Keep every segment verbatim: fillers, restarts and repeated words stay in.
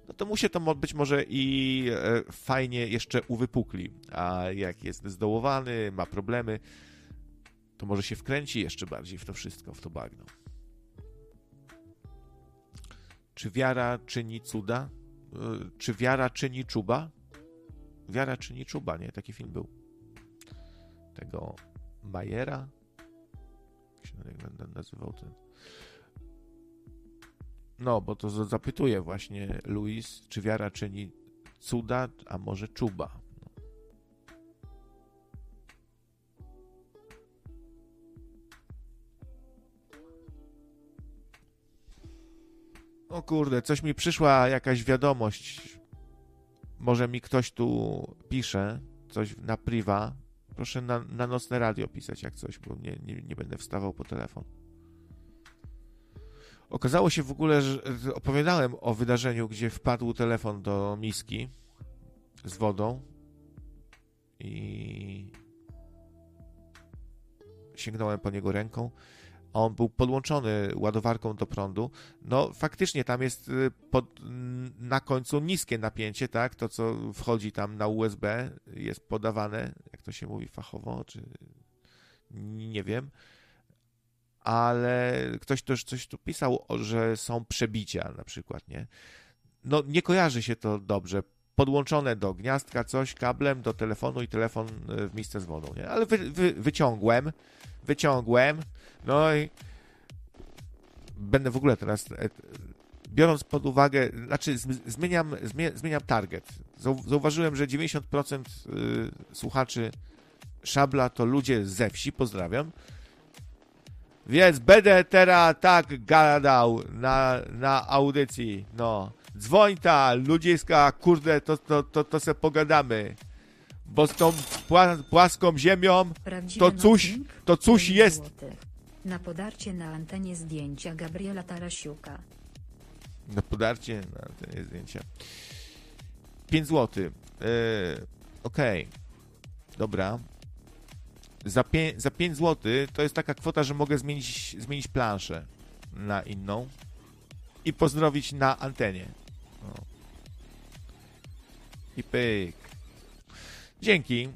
no to mu się to być może i fajnie jeszcze uwypukli. A jak jest zdołowany, ma problemy, to może się wkręci jeszcze bardziej w to wszystko, w to bagno. Czy wiara czyni cuda? Czy wiara czyni czuba? Wiara czyni czuba, nie? Taki film był. Tego Majera? Jak się nazywał ten? No, bo to zapytuje właśnie Louis, czy wiara czyni cuda, a może czuba. No. O kurde, coś mi przyszła jakaś wiadomość. Może mi ktoś tu pisze coś na priwa. Proszę na, na nocne radio pisać jak coś, bo nie, nie, nie będę wstawał po telefon. Okazało się w ogóle, że opowiadałem o wydarzeniu, gdzie wpadł telefon do miski z wodą i sięgnąłem po niego ręką, a on był podłączony ładowarką do prądu. No faktycznie tam jest pod, na końcu niskie napięcie, tak? To, co wchodzi tam na U S B jest podawane, jak to się mówi fachowo, czy nie wiem. Ale ktoś też coś tu pisał, że są przebicia na przykład, nie? No nie kojarzy się to dobrze. Podłączone do gniazdka coś kablem do telefonu i telefon w misce z wodą, nie? Ale wy, wy, wyciągłem, wyciągłem, no i będę w ogóle teraz, biorąc pod uwagę, znaczy zmieniam, zmieniam target. Zauważyłem, że dziewięćdziesiąt procent słuchaczy Szabla to ludzie ze wsi, pozdrawiam. Więc będę teraz tak gadał na, na audycji, no. Dzwoń ta, ludziska, kurde, to, to, to, to se pogadamy. Bo z tą pła, płaską ziemią to coś, to coś jest. Na podarcie na antenie zdjęcia Gabriela Tarasiuka. Na podarcie na antenie zdjęcia. pięć złotych. Yy, Okej. Okay. Dobra. Za, pię- za pięć złotych to jest taka kwota, że mogę zmienić, zmienić planszę na inną i pozdrowić na antenie. O. I pyk. Dzięki.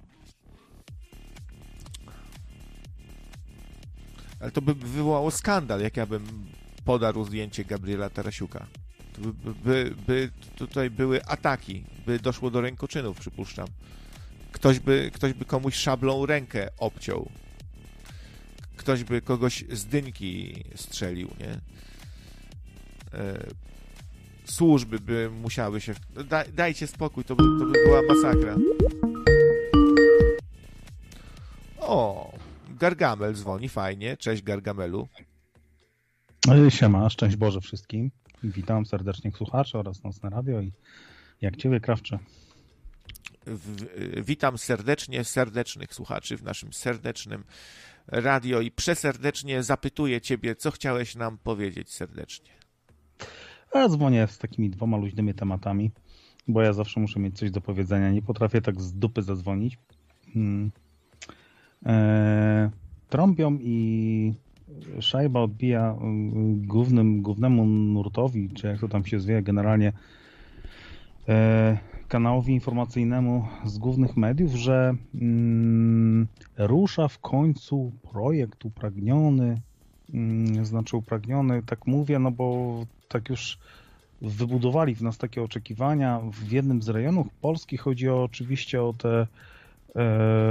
Ale to by wywołało skandal, jak ja bym podarł zdjęcie Gabriela Tarasiuka. To by, by, by, by tutaj były ataki, by doszło do rękoczynów, przypuszczam. Ktoś by, ktoś by komuś szablą rękę obciął. Ktoś by kogoś z dynki strzelił, nie? E, służby by musiały się... Da, dajcie spokój, to by, to by była masakra. O, Gargamel dzwoni, fajnie. Cześć, Gargamelu. Siema, szczęść Boże wszystkim. Witam serdecznie słuchaczy oraz Nocne Radio i jak Ciebie, Krawcze. W, witam serdecznie serdecznych słuchaczy w naszym serdecznym radio i przeserdecznie zapytuję Ciebie, co chciałeś nam powiedzieć serdecznie. Ja dzwonię z takimi dwoma luźnymi tematami, bo ja zawsze muszę mieć coś do powiedzenia. Nie potrafię tak z dupy zadzwonić. Hmm. Eee, trąbią i szajba odbija głównym, głównemu nurtowi, czy jak to tam się zwie, generalnie eee, kanałowi informacyjnemu z głównych mediów, że mm, rusza w końcu projekt upragniony, mm, znaczy upragniony, tak mówię, no bo tak już wybudowali w nas takie oczekiwania. W jednym z rejonów Polski chodzi o, oczywiście o te e,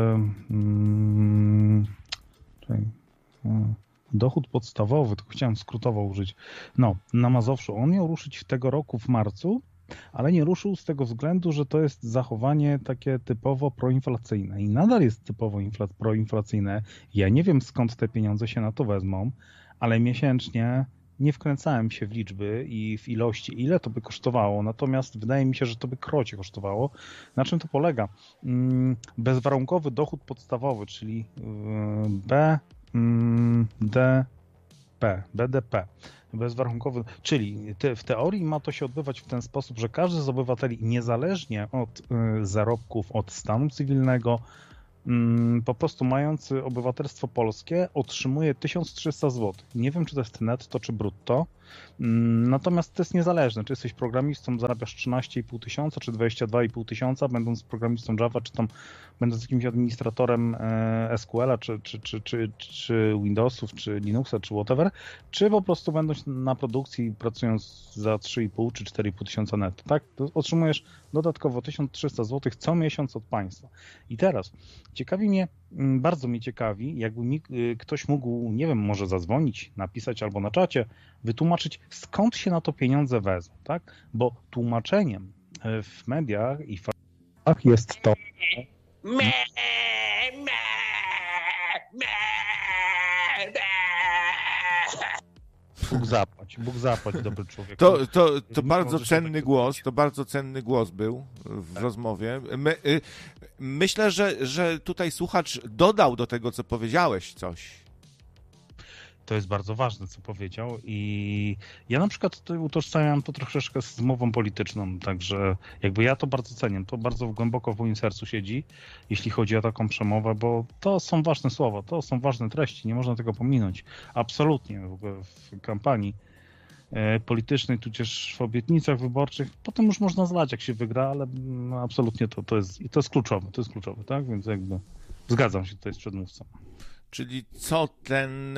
mm, czyli, e, dochód podstawowy, tylko chciałem skrótowo użyć. No, na Mazowszu. On miał ruszyć tego roku w marcu, ale nie ruszył z tego względu, że to jest zachowanie takie typowo proinflacyjne i nadal jest typowo infla- proinflacyjne. Ja nie wiem, skąd te pieniądze się na to wezmą, ale miesięcznie nie wkręcałem się w liczby i w ilości, ile to by kosztowało, natomiast wydaje mi się, że to by krocie kosztowało. Na czym to polega? Bezwarunkowy dochód podstawowy, czyli B D P, B D P. Bezwarunkowy, czyli te, w teorii ma to się odbywać w ten sposób, że każdy z obywateli, niezależnie od y, zarobków, od stanu cywilnego, y, po prostu mający obywatelstwo polskie, otrzymuje tysiąc trzysta złotych. Nie wiem, czy to jest netto, czy brutto. Natomiast to jest niezależne, czy jesteś programistą, zarabiasz trzynaście i pół tysiąca, czy dwadzieścia dwa i pół tysiąca, będąc programistą Java, czy tam będąc jakimś administratorem S Q L a, czy, czy, czy, czy, czy Windowsów, czy Linuxa, czy whatever, czy po prostu będąc na produkcji, pracując za trzy i pół czy cztery i pół tysiąca netto, tak? To otrzymujesz dodatkowo tysiąc trzysta złotych co miesiąc od państwa. I teraz ciekawi mnie, bardzo mnie ciekawi, jakby mi ktoś mógł, nie wiem, może zadzwonić, napisać albo na czacie, wytłumaczyć, skąd się na to pieniądze wezmą, tak? Bo tłumaczeniem w mediach i faktach jest to... Bóg zapłać, Bóg zapłać, dobry człowiek. To, to, to bardzo cenny głos, to bardzo cenny głos był w tak. rozmowie. My, y, myślę, że, że tutaj słuchacz dodał do tego, co powiedziałeś, coś. To jest bardzo ważne, co powiedział i ja na przykład tutaj utożsamiam to troszeczkę z mową polityczną, także jakby ja to bardzo cenię, to bardzo głęboko w moim sercu siedzi, jeśli chodzi o taką przemowę, bo to są ważne słowa, to są ważne treści, nie można tego pominąć, absolutnie w ogóle w kampanii politycznej, tudzież w obietnicach wyborczych, potem już można zlać, jak się wygra, ale no, absolutnie to, to, jest, to jest kluczowe, to jest kluczowe, tak, więc jakby zgadzam się tutaj z przedmówcą. Czyli co ten,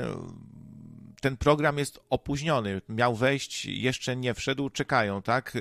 ten program jest opóźniony? Miał wejść, jeszcze nie wszedł, czekają, tak?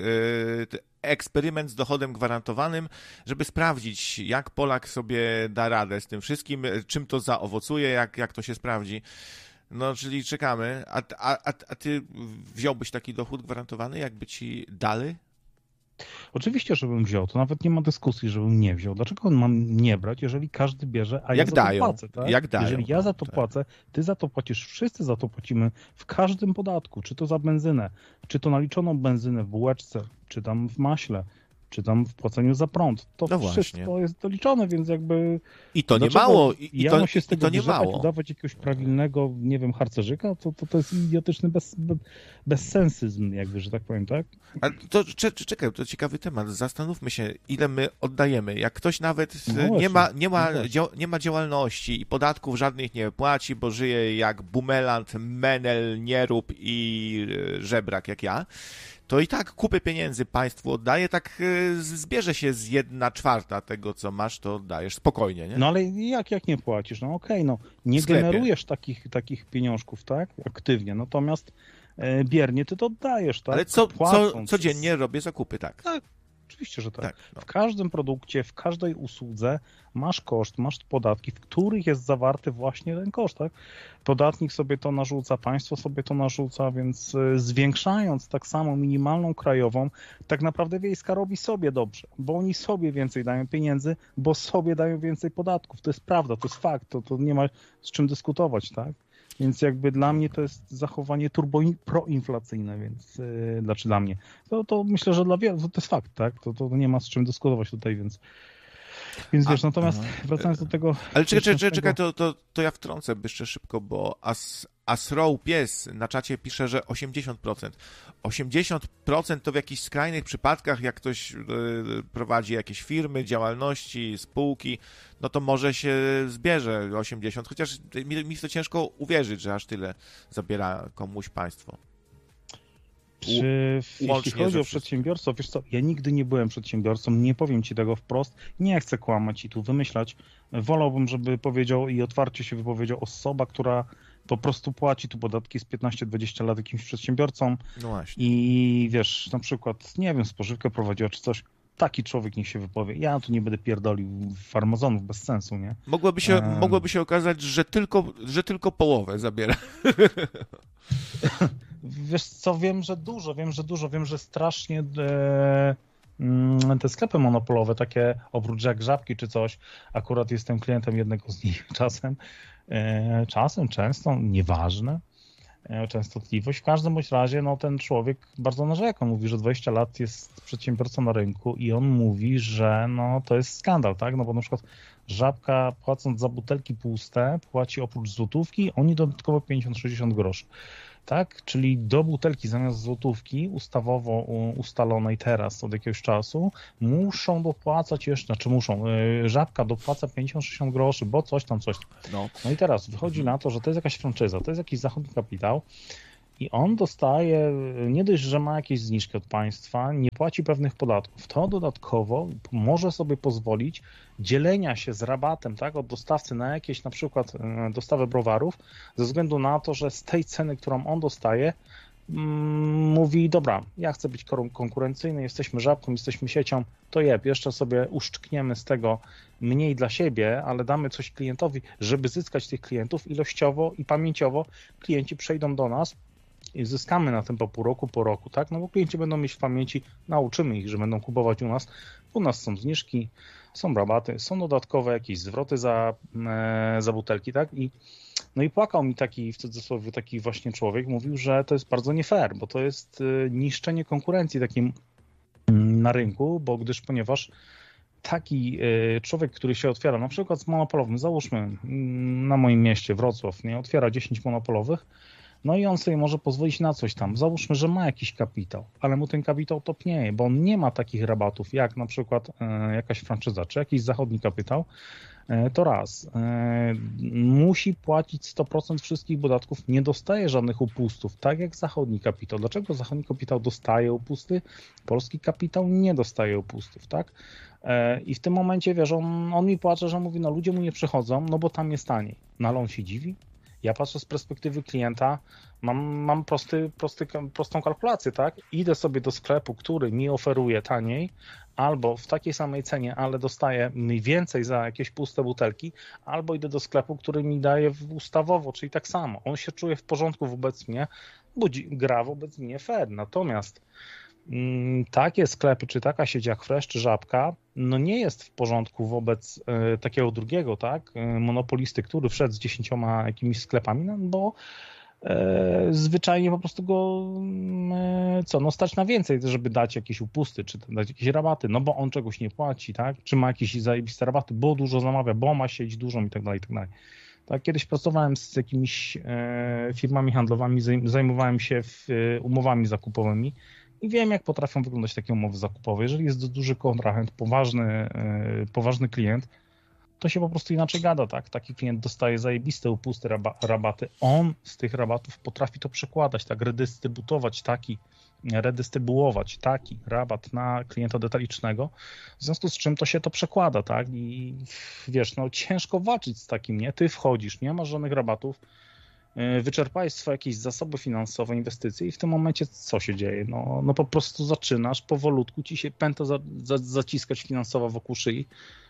Eksperyment z dochodem gwarantowanym, żeby sprawdzić, jak Polak sobie da radę z tym wszystkim, czym to zaowocuje, jak, jak to się sprawdzi. No, czyli czekamy. A, a, a ty wziąłbyś taki dochód gwarantowany, jakby ci dali? Oczywiście, żebym wziął. To nawet nie ma dyskusji, żebym nie wziął. Dlaczego on mam nie brać, jeżeli każdy bierze, a jak ja za dają? to płacę? Tak? Jak dają? Jeżeli ja za to tak. płacę, ty za to płacisz, wszyscy za to płacimy w każdym podatku, czy to za benzynę, czy to naliczoną benzynę w bułeczce, czy tam w maśle, czy tam w płaceniu za prąd. To no wszystko właśnie. Jest doliczone, więc jakby... I to nie mało. I, i to, ja się z tego i to nie mało. Udawać jakiegoś prawilnego, nie wiem, harcerzyka, to, to, to jest idiotyczny bez, bez, bezsensyzm, jakby, że tak powiem, tak? A to czekaj, to ciekawy temat. Zastanówmy się, ile my oddajemy. Jak ktoś nawet no nie, ma, nie, ma, no dzia, nie ma działalności i podatków żadnych nie płaci, bo żyje jak bumelant, menel, nierób i żebrak jak ja, to i tak kupy pieniędzy państwu oddaje, tak zbierze się z jedna czwarta tego, co masz, to oddajesz spokojnie, nie? No ale jak, jak nie płacisz? No okej, okay, no nie generujesz takich, takich pieniążków, tak? Aktywnie, natomiast e, biernie ty to oddajesz, tak? Ale co, co codziennie robię zakupy, tak? Tak. Oczywiście, że tak. tak no. W każdym produkcie, w każdej usłudze masz koszt, masz podatki, w których jest zawarty właśnie ten koszt. Tak? Podatnik sobie to narzuca, państwo sobie to narzuca, więc zwiększając tak samo minimalną krajową, tak naprawdę wiejska robi sobie dobrze, bo oni sobie więcej dają pieniędzy, bo sobie dają więcej podatków. To jest prawda, to jest fakt, to, to nie ma z czym dyskutować, tak? Więc jakby dla mnie to jest zachowanie turbo proinflacyjne, więc yy, znaczy dla mnie. To, to myślę, że dla wielu to jest fakt, tak? To, to nie ma z czym dyskutować tutaj, więc więc wiesz, a, natomiast aha. wracając do tego... Ale czekaj, czekaj, czekaj, czekaj to, to, to ja wtrącę jeszcze szybko, bo As, Asrow Pies na czacie pisze, że osiemdziesiąt procent. osiemdziesiąt procent to w jakichś skrajnych przypadkach, jak ktoś yy, prowadzi jakieś firmy, działalności, spółki, no to może się zbierze osiemdziesiąt, chociaż mi, mi to ciężko uwierzyć, że aż tyle zabiera komuś państwo. Czy jeśli chodzi o przedsiębiorców, wiesz co, ja nigdy nie byłem przedsiębiorcą, nie powiem ci tego wprost, nie chcę kłamać i tu wymyślać. Wolałbym, żeby powiedział i otwarcie się wypowiedział osoba, która po prostu płaci tu podatki z piętnaście dwadzieścia lat jakimś przedsiębiorcom. No właśnie. I wiesz, na przykład, nie wiem, spożywkę prowadziła czy coś. Taki człowiek niech się wypowie. Ja tu nie będę pierdolił farmazonów bez sensu, nie? Mogłoby się, um... mogłoby się okazać, że tylko, że tylko połowę zabiera. Wiesz co, wiem, że dużo, wiem, że dużo, wiem, że strasznie e, te sklepy monopolowe, takie oprócz jak Żabki czy coś, akurat jestem klientem jednego z nich czasem, e, czasem, często, nieważne, e, częstotliwość. W każdym bądź razie no, ten człowiek bardzo narzeka, mówi, że dwadzieścia lat jest przedsiębiorcą na rynku i on mówi, że no, to jest skandal, tak, no bo na przykład Żabka płacąc za butelki puste płaci oprócz złotówki, oni dodatkowo pięćdziesiąt sześćdziesiąt groszy. Tak, czyli do butelki zamiast złotówki ustawowo ustalonej teraz od jakiegoś czasu muszą dopłacać jeszcze, znaczy muszą, Żabka dopłaca pięćdziesiąt sześćdziesiąt groszy, bo coś tam, coś tam. No, no i teraz wychodzi na to, że to jest jakaś franczyza, to jest jakiś zachodni kapitał i on dostaje, nie dość, że ma jakieś zniżki od państwa, nie płaci pewnych podatków, to dodatkowo może sobie pozwolić dzielenia się z rabatem, tak, od dostawcy na jakieś na przykład dostawę browarów, ze względu na to, że z tej ceny, którą on dostaje, mówi, dobra, ja chcę być konkurencyjny, jesteśmy Żabką, jesteśmy siecią, to jeb, jeszcze sobie uszczkniemy z tego mniej dla siebie, ale damy coś klientowi, żeby zyskać tych klientów ilościowo i pamięciowo. Klienci przejdą do nas i zyskamy na tym po pół roku, po roku, tak? No bo klienci będą mieć w pamięci, nauczymy ich, że będą kupować u nas. U nas są zniżki, są rabaty, są dodatkowe jakieś zwroty za, za butelki, tak? I no i płakał mi taki, w cudzysłowie, taki właśnie człowiek, mówił, że to jest bardzo nie fair, bo to jest niszczenie konkurencji takim na rynku, bo gdyż, ponieważ taki człowiek, który się otwiera, na przykład z monopolowym, załóżmy na moim mieście Wrocław, nie, otwiera dziesięć monopolowych, no i on sobie może pozwolić na coś tam. Załóżmy, że ma jakiś kapitał, ale mu ten kapitał topnieje, bo on nie ma takich rabatów jak na przykład jakaś franczyza, czy jakiś zachodni kapitał. To raz, musi płacić sto procent wszystkich podatków, nie dostaje żadnych upustów, tak jak zachodni kapitał. Dlaczego zachodni kapitał dostaje upusty, polski kapitał nie dostaje upustów, tak? I w tym momencie, wiesz, on, on mi płacze, że mówi, no ludzie mu nie przychodzą, no bo tam jest taniej. No ale on się dziwi. Ja patrzę z perspektywy klienta, mam, mam prosty, prosty, prostą kalkulację, tak? Idę sobie do sklepu, który mi oferuje taniej, albo w takiej samej cenie, ale dostaję mniej więcej za jakieś puste butelki, albo idę do sklepu, który mi daje ustawowo, czyli tak samo. On się czuje w porządku wobec mnie, bo gra wobec mnie fair. Natomiast mm, takie sklepy, czy taka sieć jak Fresh, czy Żabka, no nie jest w porządku wobec y, takiego drugiego, tak, y, monopolisty, który wszedł z dziesięcioma jakimiś sklepami, no bo E, zwyczajnie po prostu go e, co, no stać na więcej, żeby dać jakieś upusty, czy dać jakieś rabaty, no bo on czegoś nie płaci, tak, czy ma jakieś zajebiste rabaty, bo dużo zamawia, bo ma sieć dużą i tak dalej, i tak dalej. Tak, kiedyś pracowałem z jakimiś e, firmami handlowymi, zajmowałem się w, e, umowami zakupowymi i wiem, jak potrafią wyglądać takie umowy zakupowe. Jeżeli jest duży kontrahent, poważny, e, poważny klient, to się po prostu inaczej gada, tak? Taki klient dostaje zajebiste upusty, rabaty. On z tych rabatów potrafi to przekładać, tak? Redystrybutować taki, redystrybuować taki rabat na klienta detalicznego, w związku z czym to się to przekłada, tak? I wiesz, no ciężko walczyć z takim, nie? Ty wchodzisz, nie masz żadnych rabatów, wyczerpałeś swoje jakieś zasoby finansowe, inwestycje i w tym momencie co się dzieje? No, no po prostu zaczynasz, powolutku ci się pęta za, za, zaciskać finansowo wokół szyi,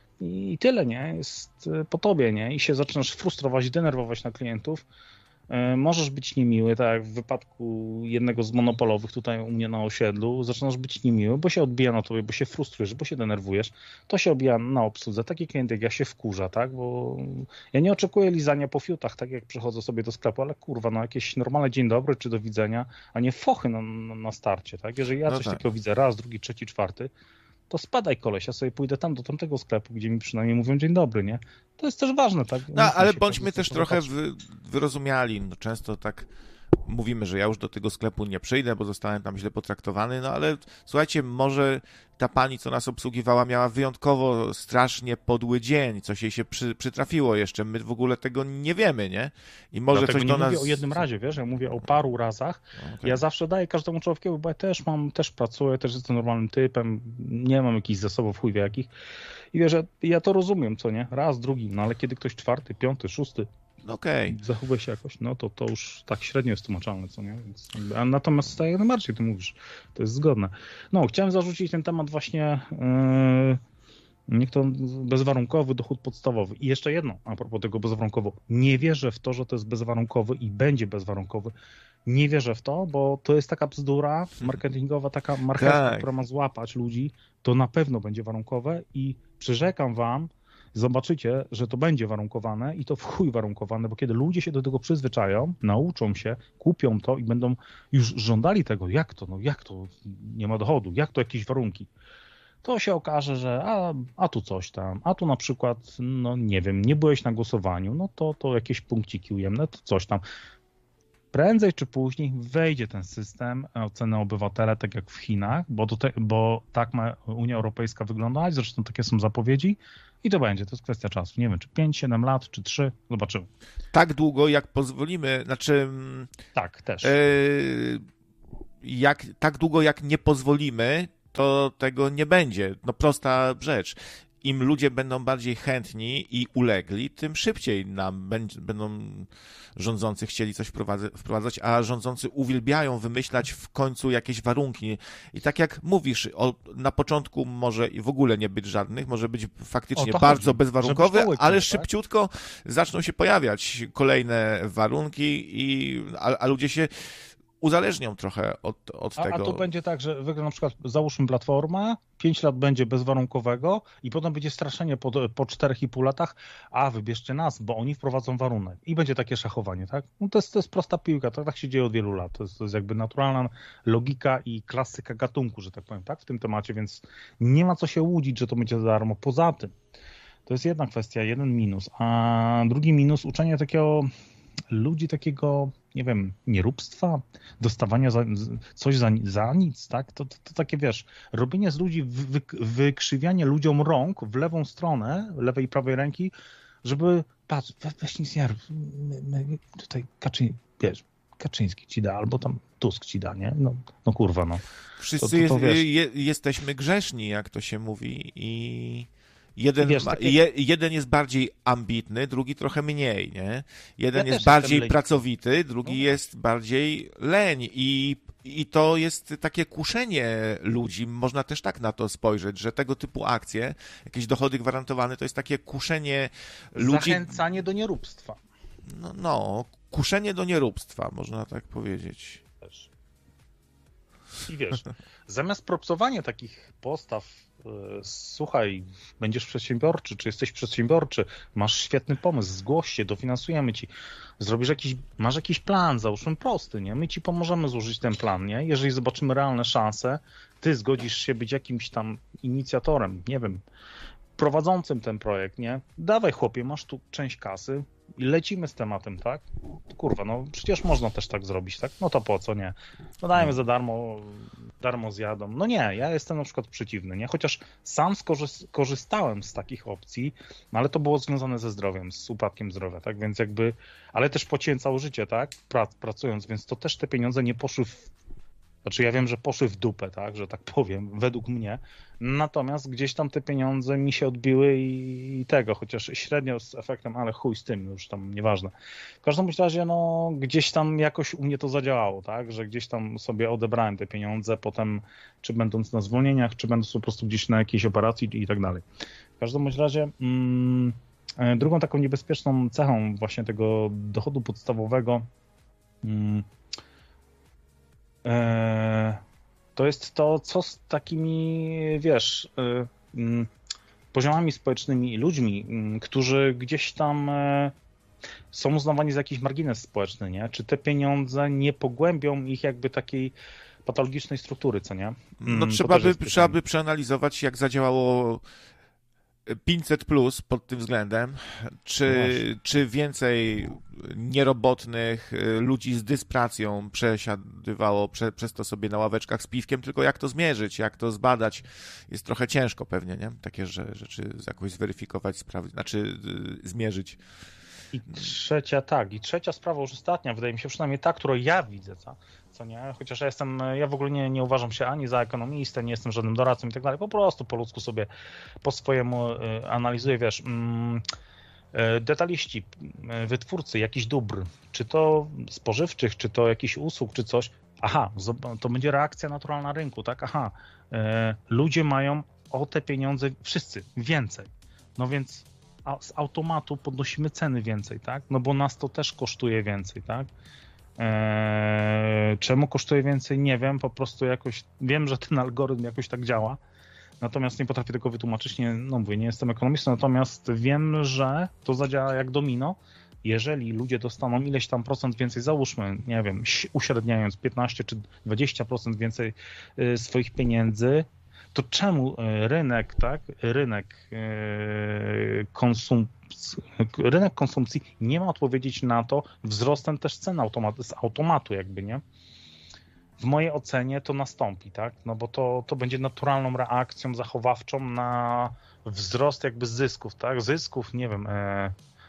i tyle, nie? Jest po tobie, nie? I się zaczynasz frustrować, denerwować na klientów. Możesz być niemiły, tak jak w wypadku jednego z monopolowych tutaj u mnie na osiedlu. Zaczynasz być niemiły, bo się odbija na tobie, bo się frustrujesz, bo się denerwujesz. To się odbija na obsłudze. Taki klient jak ja się wkurza, tak? Bo ja nie oczekuję lizania po fiutach, tak jak przychodzę sobie do sklepu, ale kurwa, no jakieś normalne dzień dobry czy do widzenia, a nie fochy na, na, na starcie, tak? Jeżeli ja no coś tak. takiego widzę raz, drugi, trzeci, czwarty, to spadaj koleś, ja sobie pójdę tam do tamtego sklepu, gdzie mi przynajmniej mówią dzień dobry, nie? To jest też ważne, tak? No, ale bądźmy też trochę wy, wyrozumiali. No, często tak mówimy, że ja już do tego sklepu nie przyjdę, bo zostałem tam źle potraktowany, no ale słuchajcie, może ta pani, co nas obsługiwała, miała wyjątkowo strasznie podły dzień, coś jej się przy, przytrafiło jeszcze, my w ogóle tego nie wiemy, nie? I może Dlatego coś nie do nas... mówię o jednym razie, wiesz, ja mówię o paru razach. Okay. Ja zawsze daję każdemu człowiekowi, bo ja też mam, też pracuję, też jestem normalnym typem, nie mam jakichś zasobów chuj wie jakich. I wiesz, ja, ja to rozumiem, co nie? Raz, drugi, no ale kiedy ktoś czwarty, piąty, szósty okay. zachowuje się jakoś, no to to już tak średnio jest tłumaczalne, co nie? Więc, a natomiast tak jak najbardziej ty mówisz, to jest zgodne. No, chciałem zarzucić ten temat właśnie yy, niech to bezwarunkowy dochód podstawowy. I jeszcze jedno, a propos tego bezwarunkowo. Nie wierzę w to, że to jest bezwarunkowy i będzie bezwarunkowy. Nie wierzę w to, bo to jest taka bzdura marketingowa, taka marchewka, tak, która ma złapać ludzi. To na pewno będzie warunkowe i przyrzekam wam, zobaczycie, że to będzie warunkowane i to w chuj warunkowane, bo kiedy ludzie się do tego przyzwyczają, nauczą się, kupią to i będą już żądali tego, jak to, no jak to nie ma dochodu, jak to jakieś warunki, to się okaże, że a, a tu coś tam, a tu na przykład, no nie wiem, nie byłeś na głosowaniu, no to, to jakieś punkciki ujemne, to coś tam. prędzej czy później wejdzie ten system oceny obywatela, tak jak w Chinach, bo, do te, bo tak ma Unia Europejska wyglądać, zresztą takie są zapowiedzi i to będzie, to jest kwestia czasu. Nie wiem, czy pięć, siedem lat, czy trzy, zobaczymy. Tak długo, jak pozwolimy, znaczy... Tak, też. Yy, jak, tak długo, jak nie pozwolimy, to tego nie będzie. No prosta rzecz. Im ludzie będą bardziej chętni i ulegli, tym szybciej nam będą rządzący chcieli coś wprowadzać, a rządzący uwielbiają wymyślać w końcu jakieś warunki. I tak jak mówisz, o, na początku może w ogóle nie być żadnych, może być faktycznie bardzo chodzi, bezwarunkowy, ale tak? Szybciutko zaczną się pojawiać kolejne warunki, i, a, a ludzie się uzależnią trochę od, od a, tego. A to będzie tak, że wygra na przykład, załóżmy Platforma, pięć lat będzie bezwarunkowego i potem będzie straszenie po, po czterech i pół latach, a wybierzcie nas, bo oni wprowadzą warunek. I będzie takie szachowanie, tak? No to jest, to jest prosta piłka, to tak się dzieje od wielu lat. To jest, to jest jakby naturalna logika i klasyka gatunku, że tak powiem, tak? W tym temacie, więc nie ma co się łudzić, że to będzie za darmo. Poza tym, to jest jedna kwestia, jeden minus, a drugi minus, uczenie takiego ludzi takiego, nie wiem, nieróbstwa, dostawania za, coś za, za nic, tak? To, to, to takie, wiesz, robienie z ludzi, wy, wykrzywianie ludziom rąk w lewą stronę, lewej i prawej ręki, żeby, patrz, weź nic nie rób, tutaj Kaczyński, wiesz, Kaczyński ci da, albo tam Tusk ci da, nie? No, no kurwa, no. Wszyscy to, to, to, jest, je, jesteśmy grzeszni, jak to się mówi, i... Jeden, wiesz, takie... je, jeden jest bardziej ambitny, drugi trochę mniej, nie? Jeden ja jest bardziej pracowity, drugi no. jest bardziej leń i, i to jest takie kuszenie ludzi. Można też tak na to spojrzeć, że tego typu akcje, jakieś dochody gwarantowane, to jest takie kuszenie ludzi... Zachęcanie do nieróbstwa. No, no, kuszenie do nieróbstwa, można tak powiedzieć. I wiesz, zamiast propsowania takich postaw, słuchaj, będziesz przedsiębiorczy, czy jesteś przedsiębiorczy, masz świetny pomysł, zgłoś się, dofinansujemy ci, zrobisz jakiś, masz jakiś plan, załóżmy prosty, nie? My ci pomożemy złożyć ten plan, nie? Jeżeli zobaczymy realne szanse, ty zgodzisz się być jakimś tam inicjatorem, nie wiem, prowadzącym ten projekt, nie? Dawaj chłopie, masz tu część kasy i lecimy z tematem, tak? Kurwa, no przecież można też tak zrobić, tak? No to po co, nie? No dajmy za darmo, darmo zjadą. No nie, ja jestem na przykład przeciwny, nie? Chociaż sam skorzy- korzystałem z takich opcji, no ale to było związane ze zdrowiem, z upadkiem zdrowia, tak? Więc jakby, ale też płaciłem całe życie, tak? Prac, pracując, więc to też te pieniądze nie poszły w Znaczy ja wiem, że poszły w dupę, tak, że tak powiem, według mnie. Natomiast gdzieś tam te pieniądze mi się odbiły i, i tego, chociaż średnio z efektem, ale chuj z tym, już tam nieważne. W każdym razie, no gdzieś tam jakoś u mnie to zadziałało, tak, że gdzieś tam sobie odebrałem te pieniądze, potem czy będąc na zwolnieniach, czy będąc po prostu gdzieś na jakiejś operacji i tak dalej. W każdym razie mm, drugą taką niebezpieczną cechą właśnie tego dochodu podstawowego mm, to jest to, co z takimi, wiesz, poziomami społecznymi i ludźmi, którzy gdzieś tam są uznawani za jakiś margines społeczny, nie? Czy te pieniądze nie pogłębią ich jakby takiej patologicznej struktury, co nie? No to trzeba by, trzeba by przeanalizować, jak zadziałało pięćset plus pod tym względem, czy, czy więcej nierobotnych ludzi z dyspracją przesiadywało prze, przez to sobie na ławeczkach z piwkiem, tylko jak to zmierzyć, jak to zbadać, jest trochę ciężko pewnie, nie? Takie rzeczy jakoś zweryfikować, sprawdzić, znaczy zmierzyć. I trzecia, tak, i trzecia sprawa, już ostatnia, wydaje mi się przynajmniej ta, którą ja widzę, co, co nie, chociaż ja jestem, ja w ogóle nie, nie uważam się ani za ekonomistę, nie jestem żadnym doradcą i tak dalej, po prostu po ludzku sobie po swojemu analizuję, wiesz, detaliści, wytwórcy jakichś dóbr, czy to spożywczych, czy to jakichś usług, czy coś, aha, to będzie reakcja naturalna rynku, tak, aha, ludzie mają o te pieniądze, wszyscy, więcej, no więc a z automatu podnosimy ceny więcej, tak? No bo nas to też kosztuje więcej, tak? Eee, czemu kosztuje więcej? Nie wiem, po prostu jakoś wiem, że ten algorytm jakoś tak działa, natomiast nie potrafię tego wytłumaczyć, nie, no mówię, nie jestem ekonomistą, natomiast wiem, że to zadziała jak domino. Jeżeli ludzie dostaną ileś tam procent więcej, załóżmy, nie wiem, uśredniając piętnaście czy dwadzieścia procent więcej swoich pieniędzy, to czemu rynek, tak, rynek konsum, rynek konsumpcji nie ma odpowiedzieć na to wzrostem też cen automat, z automatu jakby, nie? W mojej ocenie to nastąpi, tak? No bo to, to będzie naturalną reakcją zachowawczą na wzrost jakby zysków, tak? Zysków, nie wiem, e,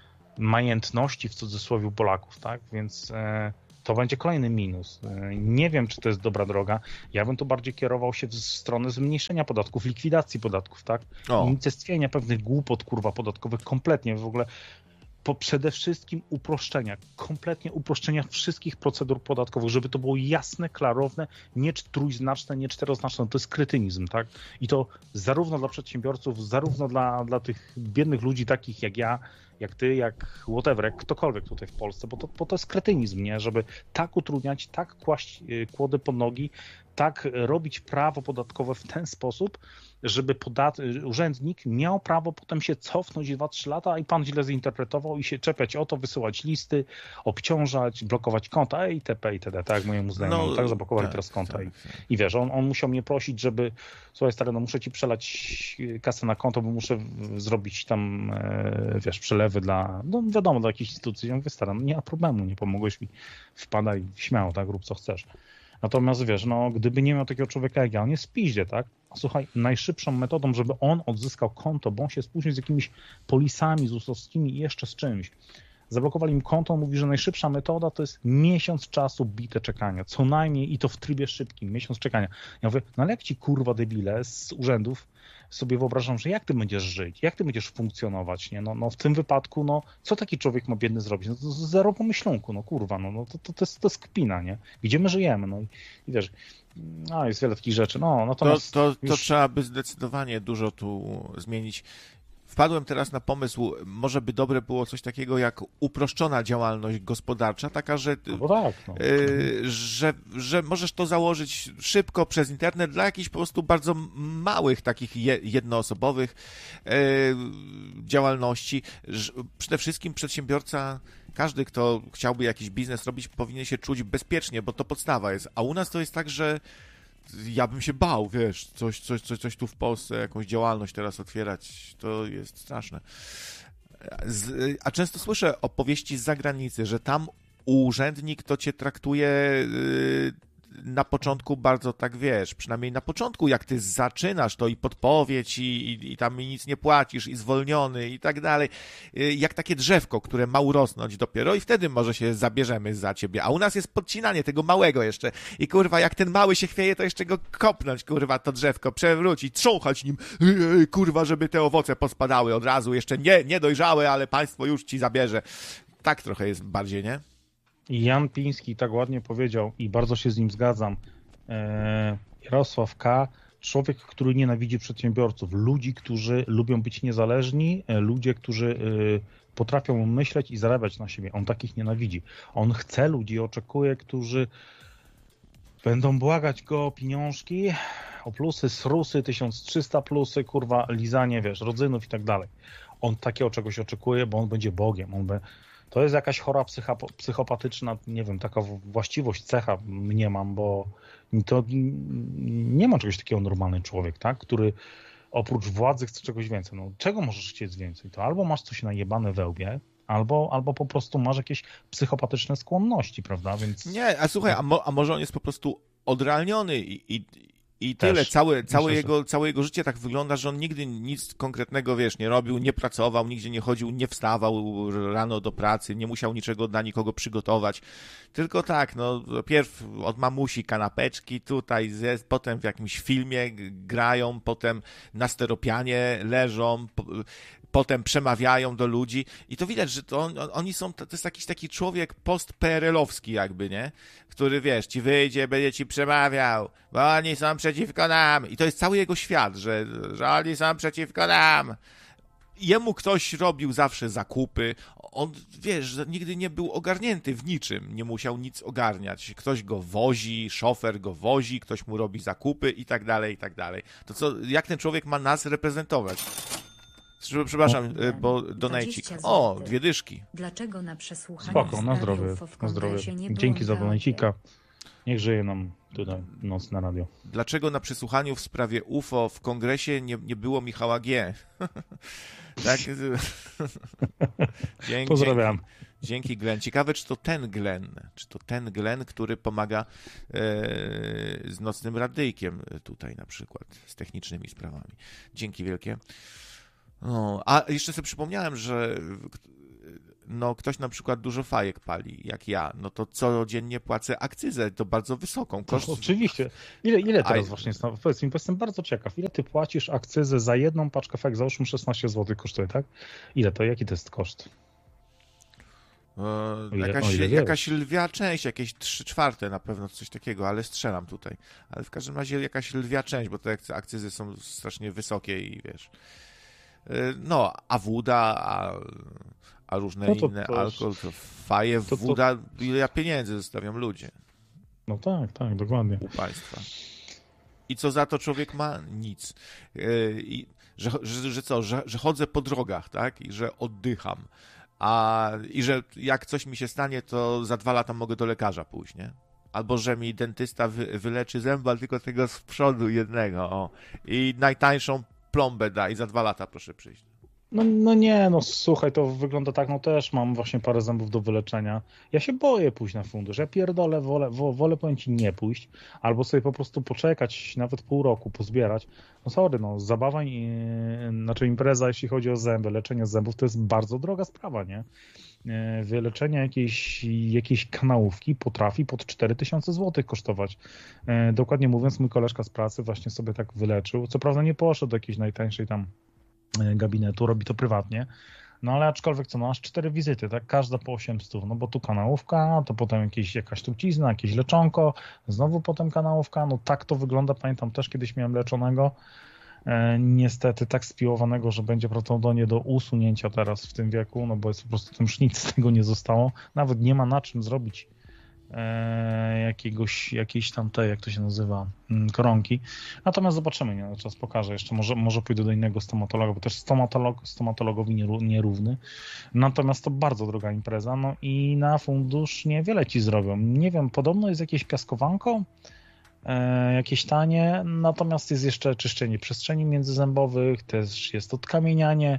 majętności w cudzysłowie Polaków, tak? Więc e, to będzie kolejny minus. E, nie wiem, czy to jest dobra droga. Ja bym tu bardziej kierował się w stronę zmniejszenia podatków, likwidacji podatków, tak? O. Unicestwienia pewnych głupot, kurwa, podatkowych kompletnie w ogóle. Po przede wszystkim uproszczenia, kompletnie uproszczenia wszystkich procedur podatkowych, żeby to było jasne, klarowne, nie trójznaczne, nie czteroznaczne. To jest kretynizm, tak? I to zarówno dla przedsiębiorców, zarówno dla, dla tych biednych ludzi takich jak ja, jak ty, jak whatever, jak ktokolwiek tutaj w Polsce, bo to, bo to jest kretynizm, nie? Żeby tak utrudniać, tak kłaść kłody pod nogi, tak robić prawo podatkowe w ten sposób, żeby podat... urzędnik miał prawo potem się cofnąć dwa trzy lata i pan źle zinterpretował i się czepiać o to, wysyłać listy, obciążać, blokować konta itp. itd. Tak jak mojemu znajomemu, no, tak zablokowali tak, teraz konta. Tak, I, tak. I wiesz, on, on musiał mnie prosić, żeby słuchaj stary, no muszę ci przelać kasę na konto, bo muszę zrobić tam, wiesz, przelewy dla, no wiadomo, dla jakiejś instytucji. Ja mówię, stary, no nie ma problemu, nie pomogłeś mi, wpadaj śmiało, tak, rób co chcesz. Natomiast wiesz, no gdyby nie miał takiego człowieka jak ja, on jest w piździe, tak? A słuchaj, najszybszą metodą, żeby on odzyskał konto, bo on się spóźnił z jakimiś polisami, z usowskimi i jeszcze z czymś. Zablokowali im konto, on mówi, że najszybsza metoda to jest miesiąc czasu bite czekania. Co najmniej i to w trybie szybkim, miesiąc czekania. Ja mówię, no ale jak ci kurwa debile z urzędów sobie wyobrażam, że jak ty będziesz żyć, jak ty będziesz funkcjonować, nie? No, no w tym wypadku, no co taki człowiek ma biedny zrobić? No to zero pomyślunku, no kurwa, no, no to, to, to, jest, to jest kpina, nie? Gdzie my żyjemy, no i, i wiesz, no jest wiele takich rzeczy, no natomiast... To, to, to już... trzeba by zdecydowanie dużo tu zmienić. Wpadłem teraz na pomysł, może by dobre było coś takiego jak uproszczona działalność gospodarcza, taka, że, no tak, no. y, że, że możesz to założyć szybko przez internet dla jakichś po prostu bardzo małych, takich je, jednoosobowych y, działalności. Przede wszystkim przedsiębiorca, każdy, kto chciałby jakiś biznes robić, powinien się czuć bezpiecznie, bo to podstawa jest. A u nas to jest tak, że ja bym się bał, wiesz, coś, coś, coś, coś tu w Polsce, jakąś działalność teraz otwierać, to jest straszne. Z, a często słyszę opowieści z zagranicy, że tam urzędnik to cię traktuje yy, na początku bardzo tak, wiesz, przynajmniej na początku, jak ty zaczynasz, to i podpowiedź, i, i, i tam nic nie płacisz, i zwolniony, i tak dalej. Jak takie drzewko, które ma urosnąć dopiero i wtedy może się zabierzemy za ciebie. A u nas jest podcinanie tego małego jeszcze. I kurwa, jak ten mały się chwieje, to jeszcze go kopnąć, kurwa, to drzewko, przewrócić, trząchać nim, kurwa, żeby te owoce pospadały od razu. Jeszcze nie, nie dojrzałe, ale państwo już ci zabierze. Tak trochę jest bardziej, nie? Jan Piński tak ładnie powiedział i bardzo się z nim zgadzam. Jarosław K., człowiek, który nienawidzi przedsiębiorców, ludzi, którzy lubią być niezależni, ludzie, którzy potrafią myśleć i zarabiać na siebie. On takich nienawidzi. On chce ludzi, oczekuje, którzy będą błagać go o pieniążki, o plusy, srusy, tysiąc trzysta plusy, kurwa, lizanie, wiesz, rodzynów i tak dalej. On takiego czegoś oczekuje, bo on będzie Bogiem. On be... To jest jakaś chora psycha, psychopatyczna, nie wiem, taka właściwość, cecha mniemam, bo to nie ma czegoś takiego normalny człowiek, tak? Który oprócz władzy chce czegoś więcej. No, czego możesz chcieć więcej? To albo masz coś najebane we łbie, albo, albo po prostu masz jakieś psychopatyczne skłonności, prawda? Więc... Nie, a słuchaj, a, mo, a może on jest po prostu odrealniony i, i, i tyle. Całe, całe, Myślę, jego, że... całe jego życie tak wygląda, że on nigdy nic konkretnego, wiesz, nie robił, nie pracował, nigdzie nie chodził, nie wstawał rano do pracy, nie musiał niczego dla nikogo przygotować. Tylko tak, no, pierw od mamusi kanapeczki tutaj, z, potem w jakimś filmie grają, potem na steropianie leżą, po, potem przemawiają do ludzi i to widać, że to on, oni są, to jest jakiś taki człowiek post-P R L-owski jakby, nie? Który, wiesz, ci wyjdzie, będzie ci przemawiał, bo oni są przeciwko nam. I to jest cały jego świat, że, że oni są przeciwko nam. Jemu ktoś robił zawsze zakupy. On, wiesz, nigdy nie był ogarnięty w niczym. Nie musiał nic ogarniać. Ktoś go wozi, szofer go wozi, ktoś mu robi zakupy i tak dalej, i tak dalej. To co, jak ten człowiek ma nas reprezentować? Przepraszam, bo donajcik. O, dwie dyszki. Dlaczego na przesłuchaniu Spoko, na zdrowie, na zdrowie. Dzięki za donajcika. Niech żyje nam tutaj Noc na radio. Dlaczego na przesłuchaniu w sprawie U F O w kongresie nie, nie było Michała G? Tak? Dzięki, Pozdrawiam. Dzięki, Glenn. Ciekawe, czy to ten Glenn, czy to ten Glenn, który pomaga e, z nocnym radyjkiem tutaj na przykład, z technicznymi sprawami. Dzięki wielkie. No, a jeszcze sobie przypomniałem, że no, ktoś na przykład dużo fajek pali, jak ja, no to codziennie płacę akcyzę, to bardzo wysoką. Koszt... No, oczywiście. Ile, ile teraz A... właśnie jest? No, powiedz mi, bo jestem bardzo ciekaw. Ile ty płacisz akcyzę za jedną paczkę fajek? Załóżmy szesnaście złotych kosztuje, tak? Ile to? Jaki to jest koszt? E, ile, jakaś, jakaś lwia część, jakieś trzy czwarte na pewno, coś takiego, ale strzelam tutaj. Ale w każdym razie jakaś lwia część, bo te akcyzy są strasznie wysokie i wiesz... No, a woda, a, a różne no to, inne, to alkohol, to faje, to, to... woda, ile ja pieniędzy zostawiam ludzie. No tak, tak, dokładnie. U państwa. I co za to człowiek ma? Nic. I, że, że, że co, że, że chodzę po drogach, tak? I że oddycham. A, I że jak coś mi się stanie, to za dwa lata mogę do lekarza pójść, nie? Albo że mi dentysta wy, wyleczy zęba, tylko tego z przodu jednego, o. I najtańszą plombę da i za dwa lata proszę przyjść. No, no nie, no słuchaj, to wygląda tak, no też mam właśnie parę zębów do wyleczenia. Ja się boję pójść na fundusz, ja pierdolę, wolę, wolę powiem ci nie pójść, albo sobie po prostu poczekać nawet pół roku, pozbierać. No sorry, no zabawa, i, znaczy impreza, jeśli chodzi o zęby, leczenie zębów, to jest bardzo droga sprawa, nie? Wyleczenie jakiejś, jakiejś kanałówki potrafi pod cztery tysiące złotych kosztować. Dokładnie mówiąc, mój koleżka z pracy właśnie sobie tak wyleczył. Co prawda nie poszedł do jakiejś najtańszej tam gabinetu, robi to prywatnie, no ale aczkolwiek co, no aż cztery wizyty, tak, każda po osiemset, no bo tu kanałówka, to potem jakieś, jakaś trucizna, jakieś leczonko, znowu potem kanałówka, no tak to wygląda, pamiętam też kiedyś miałem leczonego, e, niestety tak spiłowanego, że będzie prawdopodobnie do usunięcia teraz w tym wieku, no bo jest po prostu tym już nic z tego nie zostało, nawet nie ma na czym zrobić e, jakiegoś, jakiejś tam tej, jak to się nazywa, koronki. Natomiast zobaczymy, nie? Czas pokaże jeszcze, może, może pójdę do innego stomatologa, bo też stomatolog, stomatologowi nierówny. Natomiast to bardzo droga impreza, no i na fundusz niewiele ci zrobią. Nie wiem, podobno jest jakieś piaskowanko, e, jakieś tanie, natomiast jest jeszcze czyszczenie przestrzeni międzyzębowych, też jest odkamienianie.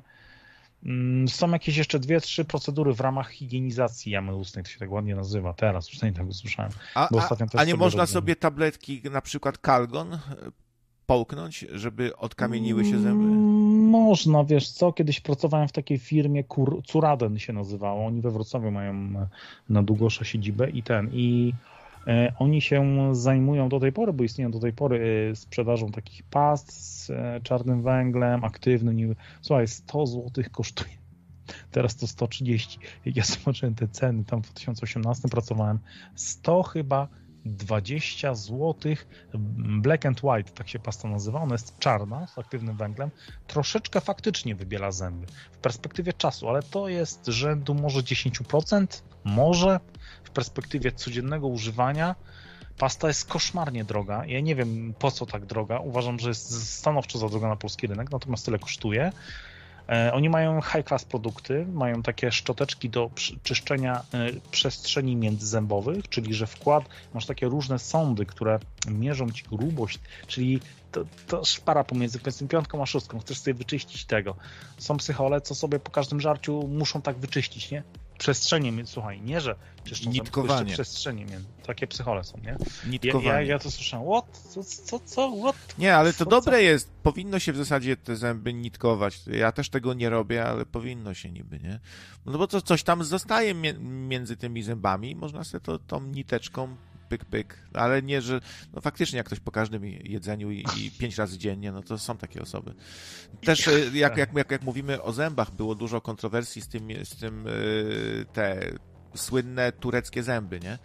Są jakieś jeszcze dwie, trzy procedury w ramach higienizacji jamy ustnej, to się tak ładnie nazywa, teraz, przynajmniej tak usłyszałem. A, bo a, a nie można robiłem. sobie tabletki, na przykład Calgon, połknąć, żeby odkamieniły się zęby? Można, wiesz co, kiedyś pracowałem w takiej firmie, Kur- Curaden się nazywało, oni we Wrocławiu mają na Długosza siedzibę i ten, i e, oni się zajmują do tej pory, bo istnieją do tej pory e, sprzedażą takich past z e, czarnym węglem, aktywnym. Słuchaj, sto złotych kosztuje. Teraz to sto trzydzieści. Jak ja zobaczyłem te ceny, tam w dwa tysiące osiemnastym pracowałem, sto chyba dwadzieścia złotych, black and white, tak się pasta nazywa, ona jest czarna, z aktywnym węglem, troszeczkę faktycznie wybiela zęby w perspektywie czasu, ale to jest rzędu może dziesięć procent, może w perspektywie codziennego używania. Pasta jest koszmarnie droga, ja nie wiem po co tak droga, uważam, że jest stanowczo za droga na polski rynek, natomiast tyle kosztuje. Oni mają high class produkty, mają takie szczoteczki do czyszczenia przestrzeni międzyzębowych, czyli że wkład, masz takie różne sondy, które mierzą ci grubość, czyli to, to szpara pomiędzy piątką a szóstką, chcesz sobie wyczyścić tego. Są psychole, co sobie po każdym żarciu muszą tak wyczyścić, nie? Przestrzenie, słuchaj, nie, że czyszczą nitkowanie. Przestrzenie, takie psychole są, nie? Nitkowanie. Ja, ja, ja to słyszałem, what? Co, co, co, what? Nie, ale to co, dobre co? jest, powinno się w zasadzie te zęby nitkować. Ja też tego nie robię, ale powinno się niby, nie? No bo to coś tam zostaje między tymi zębami, można sobie to tą niteczką pyk, pyk, ale nie, że no faktycznie jak ktoś po każdym jedzeniu i, i pięć razy dziennie, no to są takie osoby. Też jak, jak, jak, jak mówimy o zębach, było dużo kontrowersji z tym, z tym te słynne tureckie zęby, nie?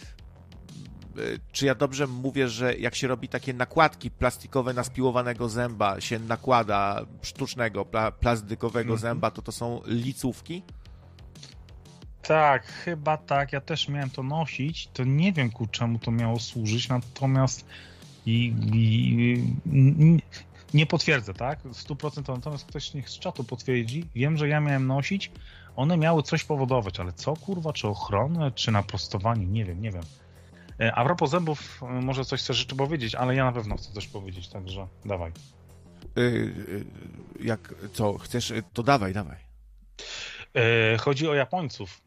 Czy ja dobrze mówię, że jak się robi takie nakładki plastikowe na spiłowanego zęba, się nakłada sztucznego, pla, plastikowego mm. zęba, to to są licówki? Tak, chyba tak. Ja też miałem to nosić. To nie wiem, ku czemu to miało służyć, natomiast i, i, i, nie potwierdzę, tak? W stu procentach, natomiast ktoś niech z czatu potwierdzi. Wiem, że ja miałem nosić. One miały coś powodować, ale co kurwa? Czy ochronę, czy naprostowanie? Nie wiem, nie wiem. A propos zębów, może coś chcesz jeszcze powiedzieć, ale ja na pewno chcę coś powiedzieć, także dawaj. Yy, jak, co, chcesz, to dawaj, dawaj. Chodzi o Japońców.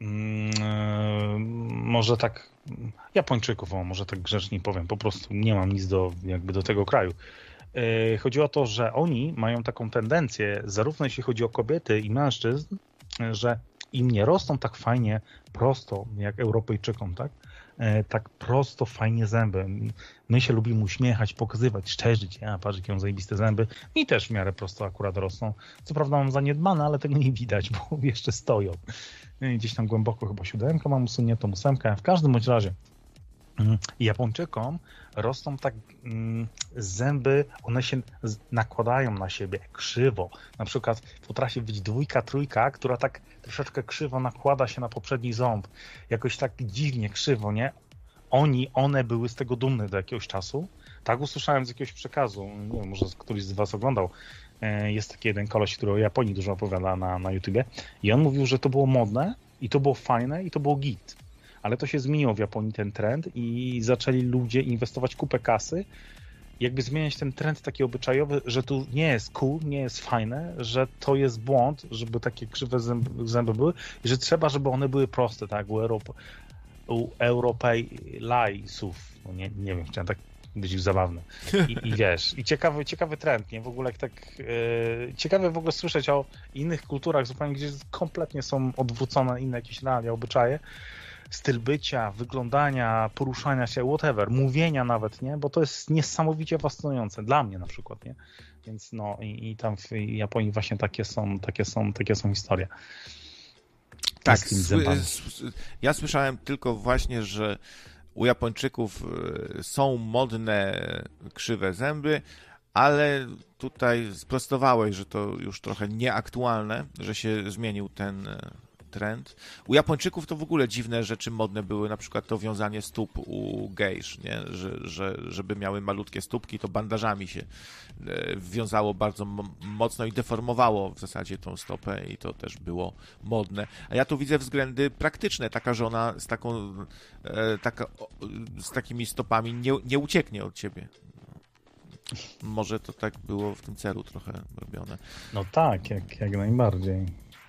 Może tak, Japończyków, o, może tak grzecznie powiem, po prostu nie mam nic do, jakby do tego kraju. Chodzi o to, że oni mają taką tendencję, zarówno jeśli chodzi o kobiety i mężczyzn, że im nie rosną tak fajnie prosto, jak Europejczykom, tak? Tak prosto, fajnie zęby. My się lubimy uśmiechać, pokazywać, szczerzyć. Ja, patrz, jakie mam zajebiste zęby. Mi też w miarę prosto akurat rosną. Co prawda mam zaniedbane, ale tego nie widać, bo jeszcze stoją. Gdzieś tam głęboko chyba siódemkę mam usuniętą, ósemkę. W każdym bądź razie Japończykom rosną tak mm, zęby, one się nakładają na siebie krzywo. Na przykład potrafi być dwójka, trójka, która tak troszeczkę krzywo nakłada się na poprzedni ząb. Jakoś tak dziwnie, krzywo, nie? Oni, one były z tego dumne do jakiegoś czasu. Tak usłyszałem z jakiegoś przekazu, nie wiem, może któryś z was oglądał. Jest taki jeden koleś, który o Japonii dużo opowiada na, na YouTubie i on mówił, że to było modne i to było fajne i to było git. Ale to się zmieniło w Japonii, ten trend, i zaczęli ludzie inwestować kupę kasy, jakby zmieniać ten trend taki obyczajowy, że tu nie jest cool, nie jest fajne, że to jest błąd, żeby takie krzywe zęby, zęby były i że trzeba, żeby one były proste, tak, u, Europ- u Europejlajsów, no nie, nie wiem, chciałem tak być zabawny. I, i wiesz, i ciekawy, ciekawy trend, nie? W ogóle jak tak yy, ciekawe w ogóle słyszeć o innych kulturach zupełnie, gdzie kompletnie są odwrócone inne jakieś realia, obyczaje, styl bycia, wyglądania, poruszania się, whatever, mówienia nawet, nie? Bo to jest niesamowicie fascynujące. Dla mnie na przykład, nie? Więc no i, i tam w Japonii właśnie takie są, takie są, takie są historie. Tak, ja słyszałem tylko właśnie, że u Japończyków są modne krzywe zęby, ale tutaj sprostowałeś, że to już trochę nieaktualne, że się zmienił ten trend. U Japończyków to w ogóle dziwne rzeczy modne były, na przykład to wiązanie stóp u gejsz, nie? Że, że, żeby miały malutkie stópki, to bandażami się wiązało bardzo mocno i deformowało w zasadzie tą stopę i to też było modne. A ja tu widzę względy praktyczne. Taka żona z taką taka, z takimi stopami nie, nie ucieknie od ciebie. Może to tak było w tym celu trochę robione. No tak, jak, jak najbardziej.